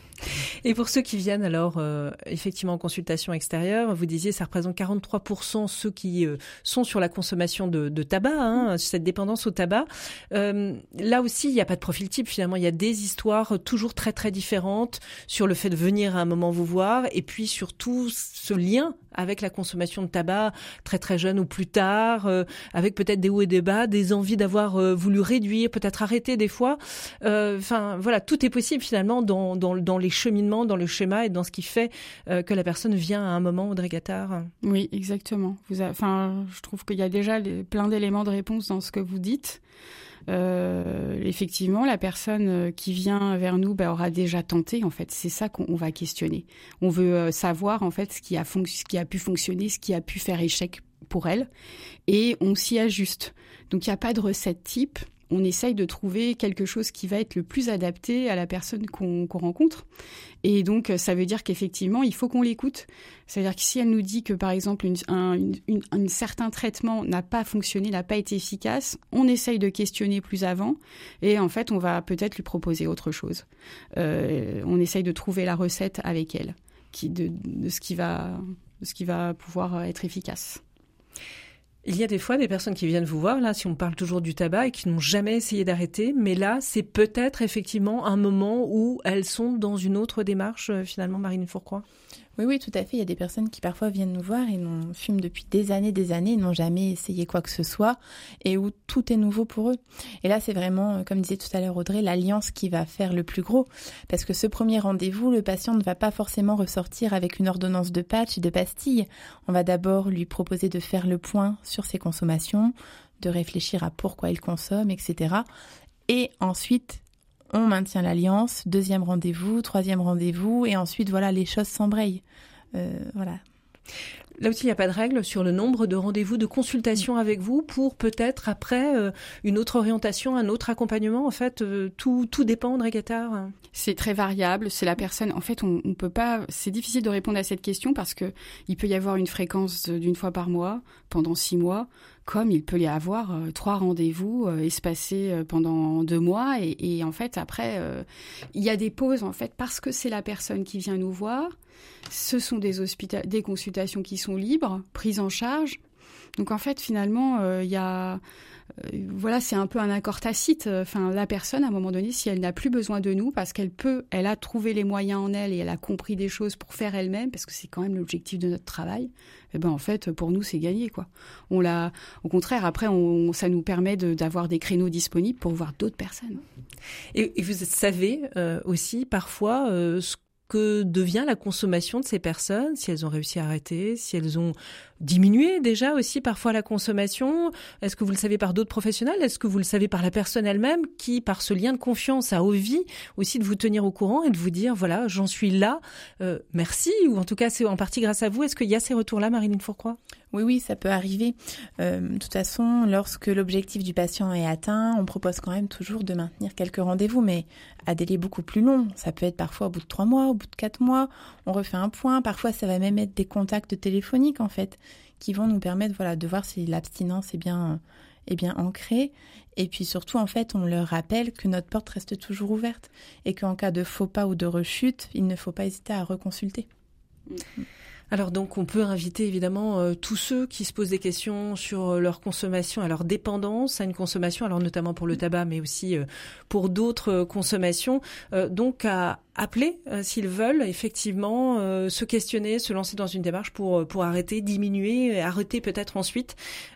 Et pour ceux qui viennent alors euh, effectivement en consultation extérieure, vous disiez ça représente quarante-trois pour cent ceux qui euh, sont sur la consommation de, de tabac, hein, cette dépendance au tabac. Euh, là aussi, il n'y a pas de profil type finalement. Il y a des histoires toujours très très différentes sur le fait de venir à un moment vous voir et puis surtout ce lien avec la consommation de tabac très très jeune ou plus tard, euh, avec peut-être des hauts et des bas, des envies d'avoir euh, voulu réduire, peut-être arrêter des fois. Enfin euh, voilà, tout est possible finalement dans, dans, dans les cheminements, dans le schéma et dans ce qui fait euh, que la personne vient à un moment, Audrey Gattard. Oui, exactement. Vous avez, enfin, je trouve qu'il y a déjà les, plein d'éléments de réponse dans ce que vous dites. Euh, effectivement, la personne qui vient vers nous bah, aura déjà tenté. En fait, c'est ça qu'on va questionner. On veut euh, savoir en fait ce qui a fonc- ce qui a pu fonctionner, ce qui a pu faire échec pour elle, et on s'y ajuste. Donc, il n'y a pas de recette type. On essaye de trouver quelque chose qui va être le plus adapté à la personne qu'on, qu'on rencontre. Et donc, ça veut dire qu'effectivement, il faut qu'on l'écoute. C'est-à-dire que si elle nous dit que, par exemple, une, un une, une, un certain traitement n'a pas fonctionné, n'a pas été efficace, on essaye de questionner plus avant. Et en fait, on va peut-être lui proposer autre chose. Euh, on essaye de trouver la recette avec elle, qui, de, de, ce qui va, de ce qui va pouvoir être efficace. Il y a des fois des personnes qui viennent vous voir, là, si on parle toujours du tabac, et qui n'ont jamais essayé d'arrêter, mais là, c'est peut-être effectivement un moment où elles sont dans une autre démarche, finalement, Marilyn Fourcroy. Oui, oui, tout à fait. Il y a des personnes qui parfois viennent nous voir et n'ont fument depuis des années, des années, n'ont jamais essayé quoi que ce soit et où tout est nouveau pour eux. Et là, c'est vraiment, comme disait tout à l'heure Audrey, l'alliance qui va faire le plus gros. Parce que ce premier rendez-vous, le patient ne va pas forcément ressortir avec une ordonnance de patch et de pastilles. On va d'abord lui proposer de faire le point sur ses consommations, de réfléchir à pourquoi il consomme, et cetera. Et ensuite, on maintient l'alliance, deuxième rendez-vous, troisième rendez-vous, et ensuite, voilà, les choses s'embrayent. Euh, voilà. Là aussi, il n'y a pas de règle sur le nombre de rendez-vous, de consultations avec vous pour peut-être après euh, une autre orientation, un autre accompagnement. En fait, euh, tout, tout dépend, Audrey Gattard. C'est très variable. C'est la personne. En fait, on, on peut pas. C'est difficile de répondre à cette question parce que il peut y avoir une fréquence d'une fois par mois pendant six mois, comme il peut y avoir euh, trois rendez-vous euh, espacés euh, pendant deux mois. Et, et en fait, après, euh, il y a des pauses en fait parce que c'est la personne qui vient nous voir. Ce sont des, hospita- des consultations qui sont libres, prises en charge. Donc en fait, finalement, il euh, y a, euh, voilà, c'est un peu un accord tacite. Enfin, la personne, à un moment donné, si elle n'a plus besoin de nous, parce qu'elle peut, elle a trouvé les moyens en elle et elle a compris des choses pour faire elle-même, parce que c'est quand même l'objectif de notre travail. Eh ben en fait, pour nous, c'est gagné, quoi. On l'a, au contraire, après, on, ça nous permet de, d'avoir des créneaux disponibles pour voir d'autres personnes. Et, et vous savez euh, aussi parfois euh, ce que devient la consommation de ces personnes, si elles ont réussi à arrêter, si elles ont diminué déjà aussi parfois la consommation. Est-ce que vous le savez par d'autres professionnels ? Est-ce que vous le savez par la personne elle-même qui, par ce lien de confiance, a envie aussi de vous tenir au courant et de vous dire, voilà, j'en suis là, euh, merci, ou en tout cas c'est en partie grâce à vous. Est-ce qu'il y a ces retours-là, Marilyn Fourcroy ? Oui, oui, ça peut arriver. Euh, de toute façon, lorsque l'objectif du patient est atteint, on propose quand même toujours de maintenir quelques rendez-vous, mais à délai beaucoup plus long. Ça peut être parfois au bout de trois mois, au bout de quatre mois, on refait un point. Parfois, ça va même être des contacts téléphoniques, en fait, qui vont nous permettre, voilà, de voir si l'abstinence est bien, est bien ancrée. Et puis surtout, en fait, on leur rappelle que notre porte reste toujours ouverte et qu'en cas de faux pas ou de rechute, il ne faut pas hésiter à reconsulter. Mmh. Alors donc on peut inviter évidemment euh, tous ceux qui se posent des questions sur leur consommation, à leur dépendance à une consommation, alors notamment pour le tabac mais aussi euh, pour d'autres euh, consommations, euh, donc à appeler euh, s'ils veulent effectivement euh, se questionner, se lancer dans une démarche pour pour arrêter, diminuer, arrêter peut-être ensuite.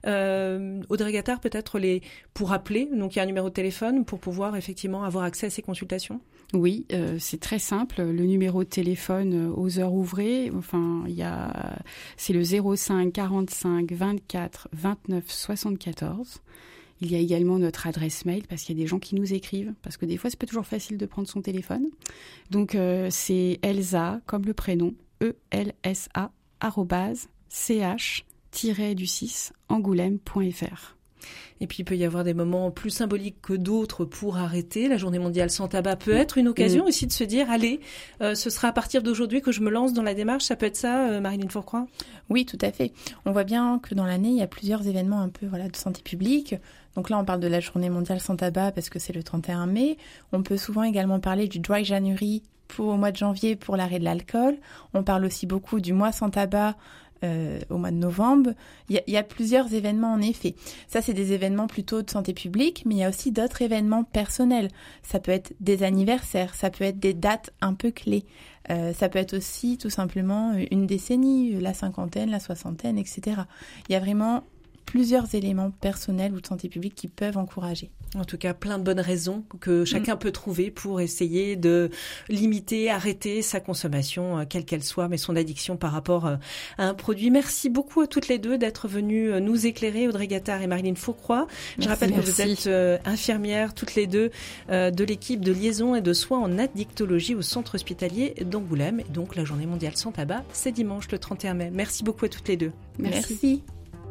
Euh, Audrey Gattard, peut-être les pour appeler, donc il y a un numéro de téléphone pour pouvoir effectivement avoir accès à ces consultations. Oui, euh, c'est très simple. Le numéro de téléphone aux heures ouvrées, enfin, il y a, c'est le zéro cinq quarante-cinq vingt-quatre vingt-neuf soixante-quatorze. Il y a également notre adresse mail parce qu'il y a des gens qui nous écrivent, parce que des fois, c'est pas toujours facile de prendre son téléphone. Donc, euh, c'est Elsa, comme le prénom, E L S A, arrobase, ch, du six, angoulême point f r. Et puis, il peut y avoir des moments plus symboliques que d'autres pour arrêter. La Journée mondiale sans tabac peut être une occasion mmh. aussi de se dire, allez, euh, ce sera à partir d'aujourd'hui que je me lance dans la démarche. Ça peut être ça, euh, Marilyn Fourcroy ? Oui, tout à fait. On voit bien que dans l'année, il y a plusieurs événements un peu voilà, de santé publique. Donc là, on parle de la Journée mondiale sans tabac parce que c'est le trente et un mai. On peut souvent également parler du Dry January pour, au mois de janvier pour l'arrêt de l'alcool. On parle aussi beaucoup du mois sans tabac Euh, au mois de novembre. Il y, a, il y a plusieurs événements en effet. Ça, c'est des événements plutôt de santé publique, mais il y a aussi d'autres événements personnels. Ça peut être des anniversaires, ça peut être des dates un peu clés. Euh, ça peut être aussi tout simplement une décennie, la cinquantaine, la soixantaine, et cetera. Il y a vraiment plusieurs éléments personnels ou de santé publique qui peuvent encourager. En tout cas, plein de bonnes raisons que chacun mmh. peut trouver pour essayer de limiter, arrêter sa consommation, quelle qu'elle soit, mais son addiction par rapport à un produit. Merci beaucoup à toutes les deux d'être venues nous éclairer, Audrey Gattard et Marilyn Fourcroy. Je merci, rappelle merci. que vous êtes euh, infirmières, toutes les deux, euh, de l'équipe de liaison et de soins en addictologie au centre hospitalier d'Angoulême. Et donc, la Journée mondiale sans tabac, c'est dimanche le trente et un mai. Merci beaucoup à toutes les deux. Merci. merci.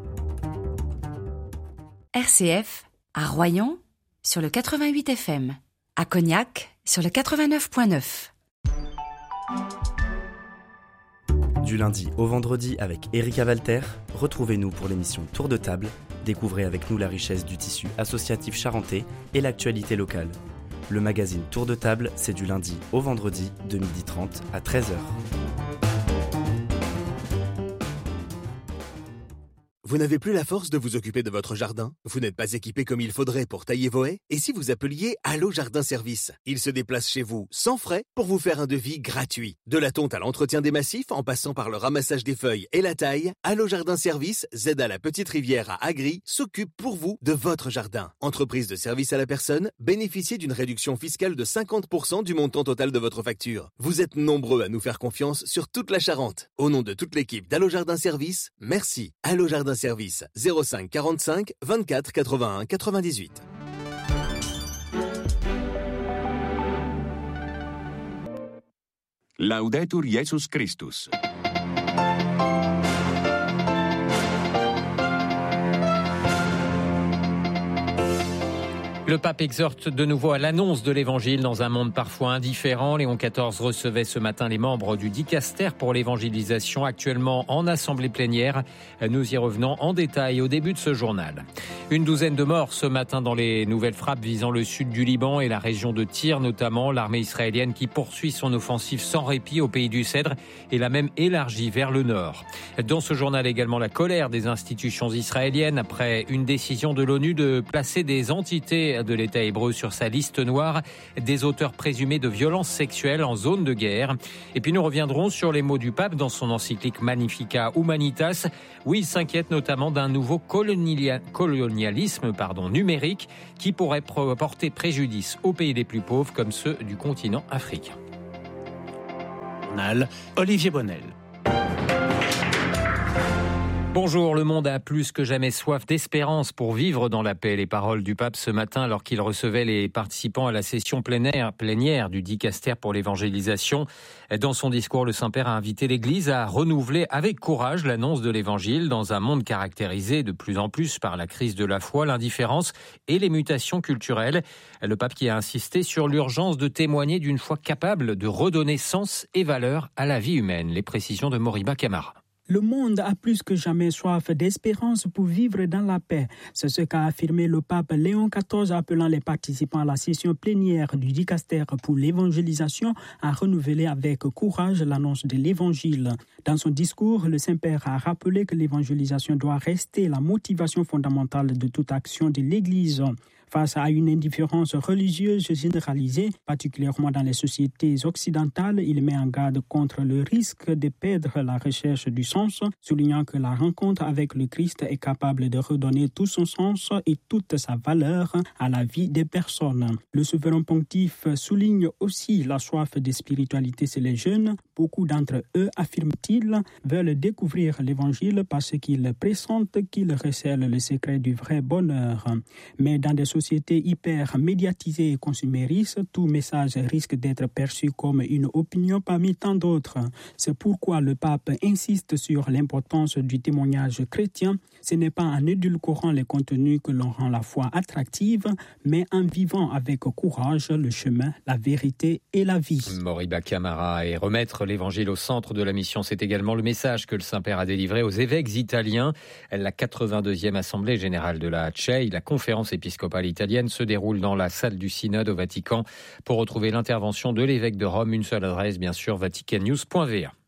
R C F, à Royan, sur le quatre-vingt-huit F M. À Cognac, sur le quatre-vingt-neuf virgule neuf. Du lundi au vendredi avec Erika Walter, retrouvez-nous pour l'émission Tour de table. Découvrez avec nous la richesse du tissu associatif charentais et l'actualité locale. Le magazine Tour de table, c'est du lundi au vendredi de midi trente à treize heures. Vous n'avez plus la force de vous occuper de votre jardin ? Vous n'êtes pas équipé comme il faudrait pour tailler vos haies ? Et si vous appeliez Allo Jardin Service ? Ils se déplacent chez vous sans frais pour vous faire un devis gratuit. De la tonte à l'entretien des massifs, en passant par le ramassage des feuilles et la taille, Allo Jardin Service, Z à la Petite Rivière à Agri, s'occupe pour vous de votre jardin. Entreprise de service à la personne, bénéficiez d'une réduction fiscale de cinquante pour cent du montant total de votre facture. Vous êtes nombreux à nous faire confiance sur toute la Charente. Au nom de toute l'équipe d'Allo Jardin Service, merci. Allo Jardin Service, zéro cinq quarante-cinq vingt-quatre quatre-vingt-un quatre-vingt-dix-huit. Laudetur Jesus Christus. Le pape exhorte de nouveau à l'annonce de l'évangile dans un monde parfois indifférent. Léon quatorze recevait ce matin les membres du dicaster pour l'évangélisation, actuellement en assemblée plénière. Nous y revenons en détail au début de ce journal. Une douzaine de morts ce matin dans les nouvelles frappes visant le sud du Liban et la région de Tyr notamment. L'armée israélienne qui poursuit son offensive sans répit au pays du Cèdre et l'a même élargie vers le nord. Dans ce journal également la colère des institutions israéliennes après une décision de l'ONU de placer des entités de l'État hébreu sur sa liste noire des auteurs présumés de violences sexuelles en zone de guerre. Et puis nous reviendrons sur les mots du pape dans son encyclique Magnificat Humanitas, où il s'inquiète notamment d'un nouveau colonia- colonialisme pardon, numérique qui pourrait porter préjudice aux pays les plus pauvres comme ceux du continent africain. Olivier Bonnel. Bonjour, le monde a plus que jamais soif d'espérance pour vivre dans la paix. Les paroles du pape ce matin alors qu'il recevait les participants à la session plénière, plénière du dicaster pour l'évangélisation. Dans son discours, le Saint-Père a invité l'Église à renouveler avec courage l'annonce de l'évangile dans un monde caractérisé de plus en plus par la crise de la foi, l'indifférence et les mutations culturelles. Le pape qui a insisté sur l'urgence de témoigner d'une foi capable de redonner sens et valeur à la vie humaine. Les précisions de Moriba Camara. Le monde a plus que jamais soif d'espérance pour vivre dans la paix. C'est ce qu'a affirmé le pape Léon quatorze, appelant les participants à la session plénière du dicaster pour l'évangélisation à renouveler avec courage l'annonce de l'évangile. Dans son discours, le Saint-Père a rappelé que l'évangélisation doit rester la motivation fondamentale de toute action de l'Église. Face à une indifférence religieuse généralisée, particulièrement dans les sociétés occidentales, il met en garde contre le risque de perdre la recherche du sens, soulignant que la rencontre avec le Christ est capable de redonner tout son sens et toute sa valeur à la vie des personnes. Le souverain pontife souligne aussi la soif de spiritualité chez les jeunes. Beaucoup d'entre eux, affirme-t-il, veulent découvrir l'Évangile parce qu'ils pressentent qu'ils recèlent le secret du vrai bonheur. Mais dans des société hyper médiatisée et consuméristes, tout message risque d'être perçu comme une opinion parmi tant d'autres. C'est pourquoi le pape insiste sur l'importance du témoignage chrétien. Ce n'est pas en édulcorant les contenus que l'on rend la foi attractive, mais en vivant avec courage le chemin, la vérité et la vie. Moriba Camara, et remettre l'évangile au centre de la mission, c'est également le message que le Saint-Père a délivré aux évêques italiens. La quatre-vingt-deuxième Assemblée générale de la C E I, la conférence épiscopale italienne, se déroule dans la salle du synode au Vatican. Pour retrouver l'intervention de l'évêque de Rome, une seule adresse, bien sûr, vatican news point v a.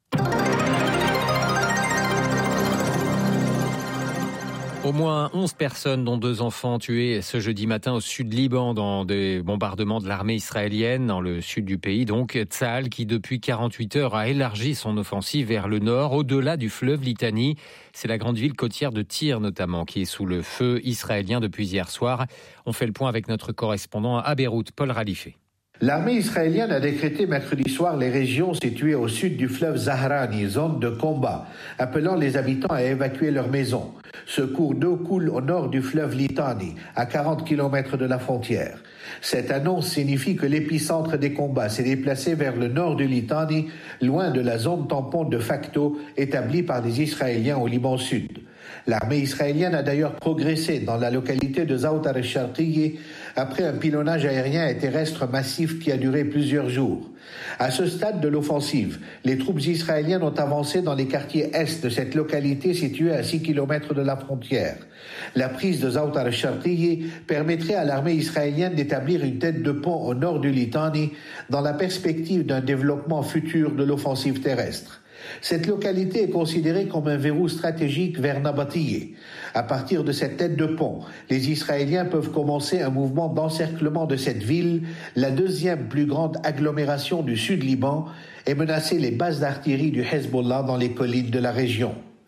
Au moins onze personnes, dont deux enfants, tués ce jeudi matin au sud Liban dans des bombardements de l'armée israélienne dans le sud du pays. Donc Tsahal qui depuis quarante-huit heures a élargi son offensive vers le nord, au-delà du fleuve Litani. C'est la grande ville côtière de Tyr notamment qui est sous le feu israélien depuis hier soir. On fait le point avec notre correspondant à Beyrouth, Paul Ralifé. L'armée israélienne a décrété mercredi soir les régions situées au sud du fleuve Zahrani, zone de combat, appelant les habitants à évacuer leurs maisons. Ce cours d'eau coule au nord du fleuve Litani, à quarante kilomètres de la frontière. Cette annonce signifie que l'épicentre des combats s'est déplacé vers le nord du Litani, loin de la zone tampon de facto établie par les Israéliens au Liban Sud. L'armée israélienne a d'ailleurs progressé dans la localité de Zawtar al-Sharqiyyi après un pilonnage aérien et terrestre massif qui a duré plusieurs jours. À ce stade de l'offensive, les troupes israéliennes ont avancé dans les quartiers est de cette localité située à six kilomètres de la frontière. La prise de Zawtar al-Sharqiyyi permettrait à l'armée israélienne d'établir une tête de pont au nord du Litani dans la perspective d'un développement futur de l'offensive terrestre. Cette localité est considérée comme un verrou stratégique vers Nabatiyeh. À partir de cette tête de pont, les Israéliens peuvent commencer un mouvement d'encerclement de cette ville, la deuxième plus grande agglomération du sud Liban, et menacer les bases d'artillerie du Hezbollah dans les collines de la région.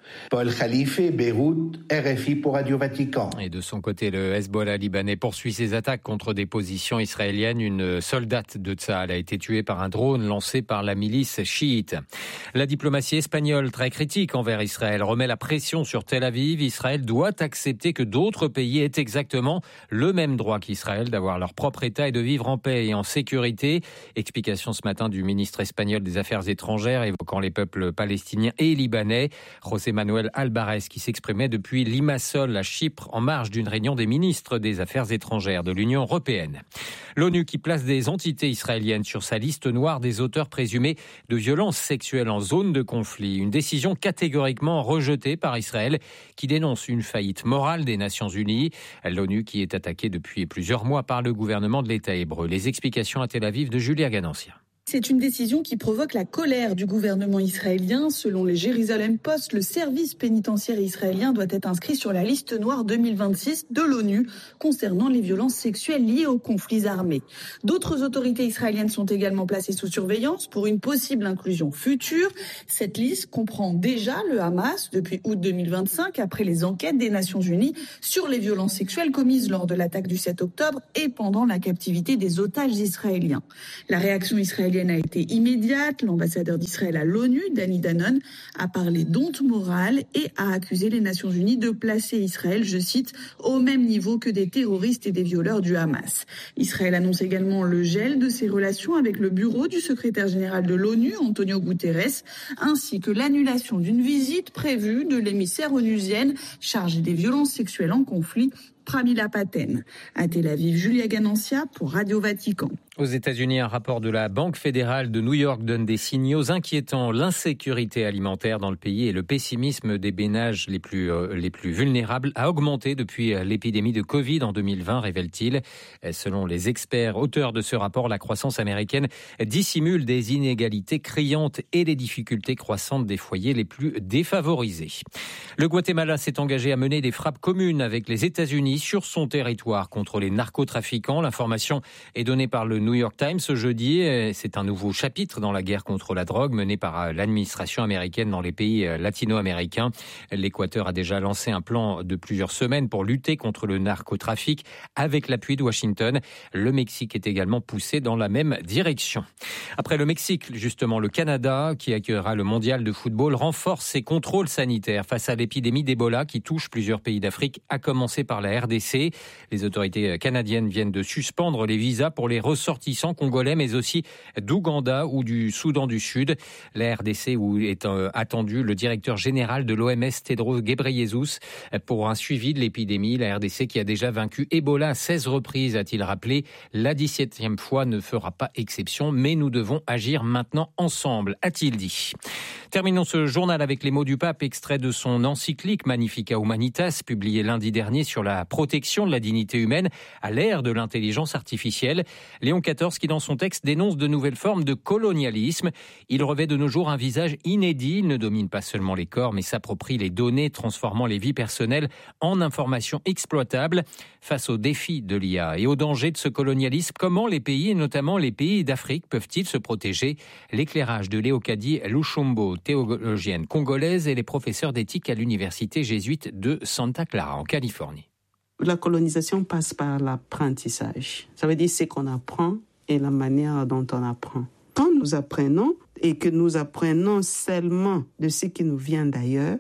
Paul Khalife, Beyrouth, R F I pour Radio Vatican. Et de son côté, le Hezbollah libanais poursuit ses attaques contre des positions israéliennes. Une soldate de Tsahal a été tuée par un drone lancé par la milice chiite. La diplomatie espagnole, très critique envers Israël, remet la pression sur Tel Aviv. Israël doit accepter que d'autres pays aient exactement le même droit qu'Israël d'avoir leur propre État et de vivre en paix et en sécurité. Explication ce matin du ministre espagnol des Affaires étrangères évoquant les peuples palestiniens et libanais. José Manuel Alvarez qui s'exprimait depuis Limassol à Chypre en marge d'une réunion des ministres des Affaires étrangères de l'Union européenne. L'ONU qui place des entités israéliennes sur sa liste noire des auteurs présumés de violences sexuelles en zone de conflit. Une décision catégoriquement rejetée par Israël qui dénonce une faillite morale des Nations Unies. L'ONU qui est attaquée depuis plusieurs mois par le gouvernement de l'État hébreu. Les explications à Tel Aviv de Julia Ganancia. C'est une décision qui provoque la colère du gouvernement israélien. Selon les Jérusalem Post, le service pénitentiaire israélien doit être inscrit sur la liste noire deux mille vingt-six de l'ONU concernant les violences sexuelles liées aux conflits armés. D'autres autorités israéliennes sont également placées sous surveillance pour une possible inclusion future. Cette liste comprend déjà le Hamas depuis août deux mille vingt-cinq, après les enquêtes des Nations Unies sur les violences sexuelles commises lors de l'attaque du sept octobre et pendant la captivité des otages israéliens. La réaction israélienne a été immédiate. L'ambassadeur d'Israël à l'ONU, Danny Danon, a parlé d'honte morale et a accusé les Nations Unies de placer Israël, je cite, au même niveau que des terroristes et des violeurs du Hamas. Israël annonce également le gel de ses relations avec le bureau du secrétaire général de l'ONU, Antonio Guterres, ainsi que l'annulation d'une visite prévue de l'émissaire onusienne chargée des violences sexuelles en conflit, Pramila Patten. À Tel Aviv, Julia Ganancia pour Radio Vatican. Aux États-Unis, un rapport de la Banque fédérale de New York donne des signaux inquiétants. L'insécurité alimentaire dans le pays et le pessimisme des ménages les plus, euh, les plus vulnérables a augmenté depuis l'épidémie de Covid en deux mille vingt, révèle-t-il. Selon les experts auteurs de ce rapport, la croissance américaine dissimule des inégalités criantes et les difficultés croissantes des foyers les plus défavorisés. Le Guatemala s'est engagé à mener des frappes communes avec les États-Unis sur son territoire contre les narcotrafiquants. L'information est donnée par le New York Times ce jeudi. C'est un nouveau chapitre dans la guerre contre la drogue menée par l'administration américaine dans les pays latino-américains. L'Équateur a déjà lancé un plan de plusieurs semaines pour lutter contre le narcotrafic avec l'appui de Washington. Le Mexique est également poussé dans la même direction. Après le Mexique, justement, le Canada, qui accueillera le mondial de football, renforce ses contrôles sanitaires face à l'épidémie d'Ebola qui touche plusieurs pays d'Afrique, à commencer par la R D C. Les autorités canadiennes viennent de suspendre les visas pour les ressortissants congolais, mais aussi d'Ouganda ou du Soudan du Sud. La R D C où est attendu le directeur général de l'O M S, Tedros Ghebreyesus, pour un suivi de l'épidémie. La R D C qui a déjà vaincu Ebola à seize reprises, a-t-il rappelé. La dix-septième fois ne fera pas exception, mais nous devons agir maintenant ensemble, a-t-il dit. Terminons ce journal avec les mots du pape, extrait de son encyclique Magnificat Humanitas, publié lundi dernier sur la protection de la dignité humaine à l'ère de l'intelligence artificielle. Léon quatorze qui, dans son texte, dénonce de nouvelles formes de colonialisme. Il revêt de nos jours un visage inédit. Il ne domine pas seulement les corps, mais s'approprie les données, transformant les vies personnelles en informations exploitables. Face aux défis de l'I A et aux dangers de ce colonialisme, comment les pays, et notamment les pays d'Afrique, peuvent-ils se protéger? L'éclairage de Léocadie Luchombo, théologienne congolaise, et les professeurs d'éthique à l'université jésuite de Santa Clara, en Californie. La colonisation passe par l'apprentissage. Ça veut dire ce qu'on apprend et la manière dont on apprend. Quand nous apprenons et que nous apprenons seulement de ce qui nous vient d'ailleurs,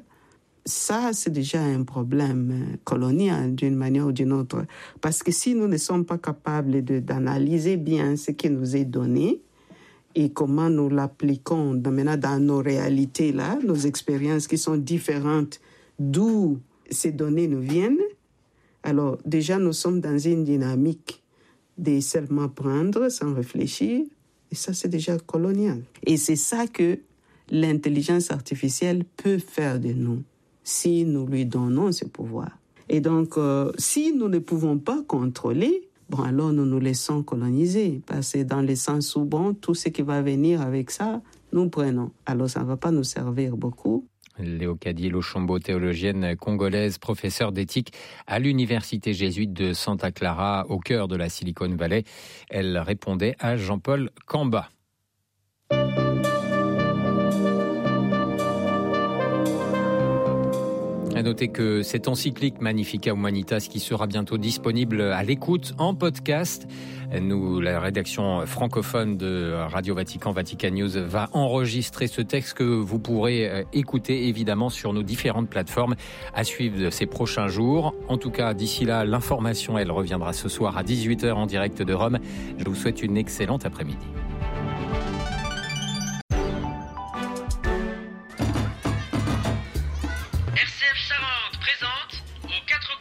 ça, c'est déjà un problème colonial d'une manière ou d'une autre. Parce que si nous ne sommes pas capables de, d'analyser bien ce qui nous est donné et comment nous l'appliquons dans, maintenant dans nos réalités, là, nos expériences qui sont différentes d'où ces données nous viennent, alors déjà nous sommes dans une dynamique de seulement prendre sans réfléchir, et ça c'est déjà colonial. Et c'est ça que l'intelligence artificielle peut faire de nous, si nous lui donnons ce pouvoir. Et donc, euh, si nous ne pouvons pas contrôler, bon, alors nous nous laissons coloniser, parce que dans le sens où, bon, tout ce qui va venir avec ça, nous prenons. Alors, ça ne va pas nous servir beaucoup. Léocadie Luchombo, théologienne congolaise, professeure d'éthique à l'université jésuite de Santa Clara, au cœur de la Silicon Valley. Elle répondait à Jean-Paul Camba. À noter que cette encyclique Magnificat Humanitas qui sera bientôt disponible à l'écoute en podcast. Nous, la rédaction francophone de Radio Vatican, Vatican News, va enregistrer ce texte que vous pourrez écouter évidemment sur nos différentes plateformes à suivre ces prochains jours. En tout cas, d'ici là, l'information, elle reviendra ce soir à dix-huit heures en direct de Rome. Je vous souhaite une excellente après-midi. R C F Charente présente aux quatre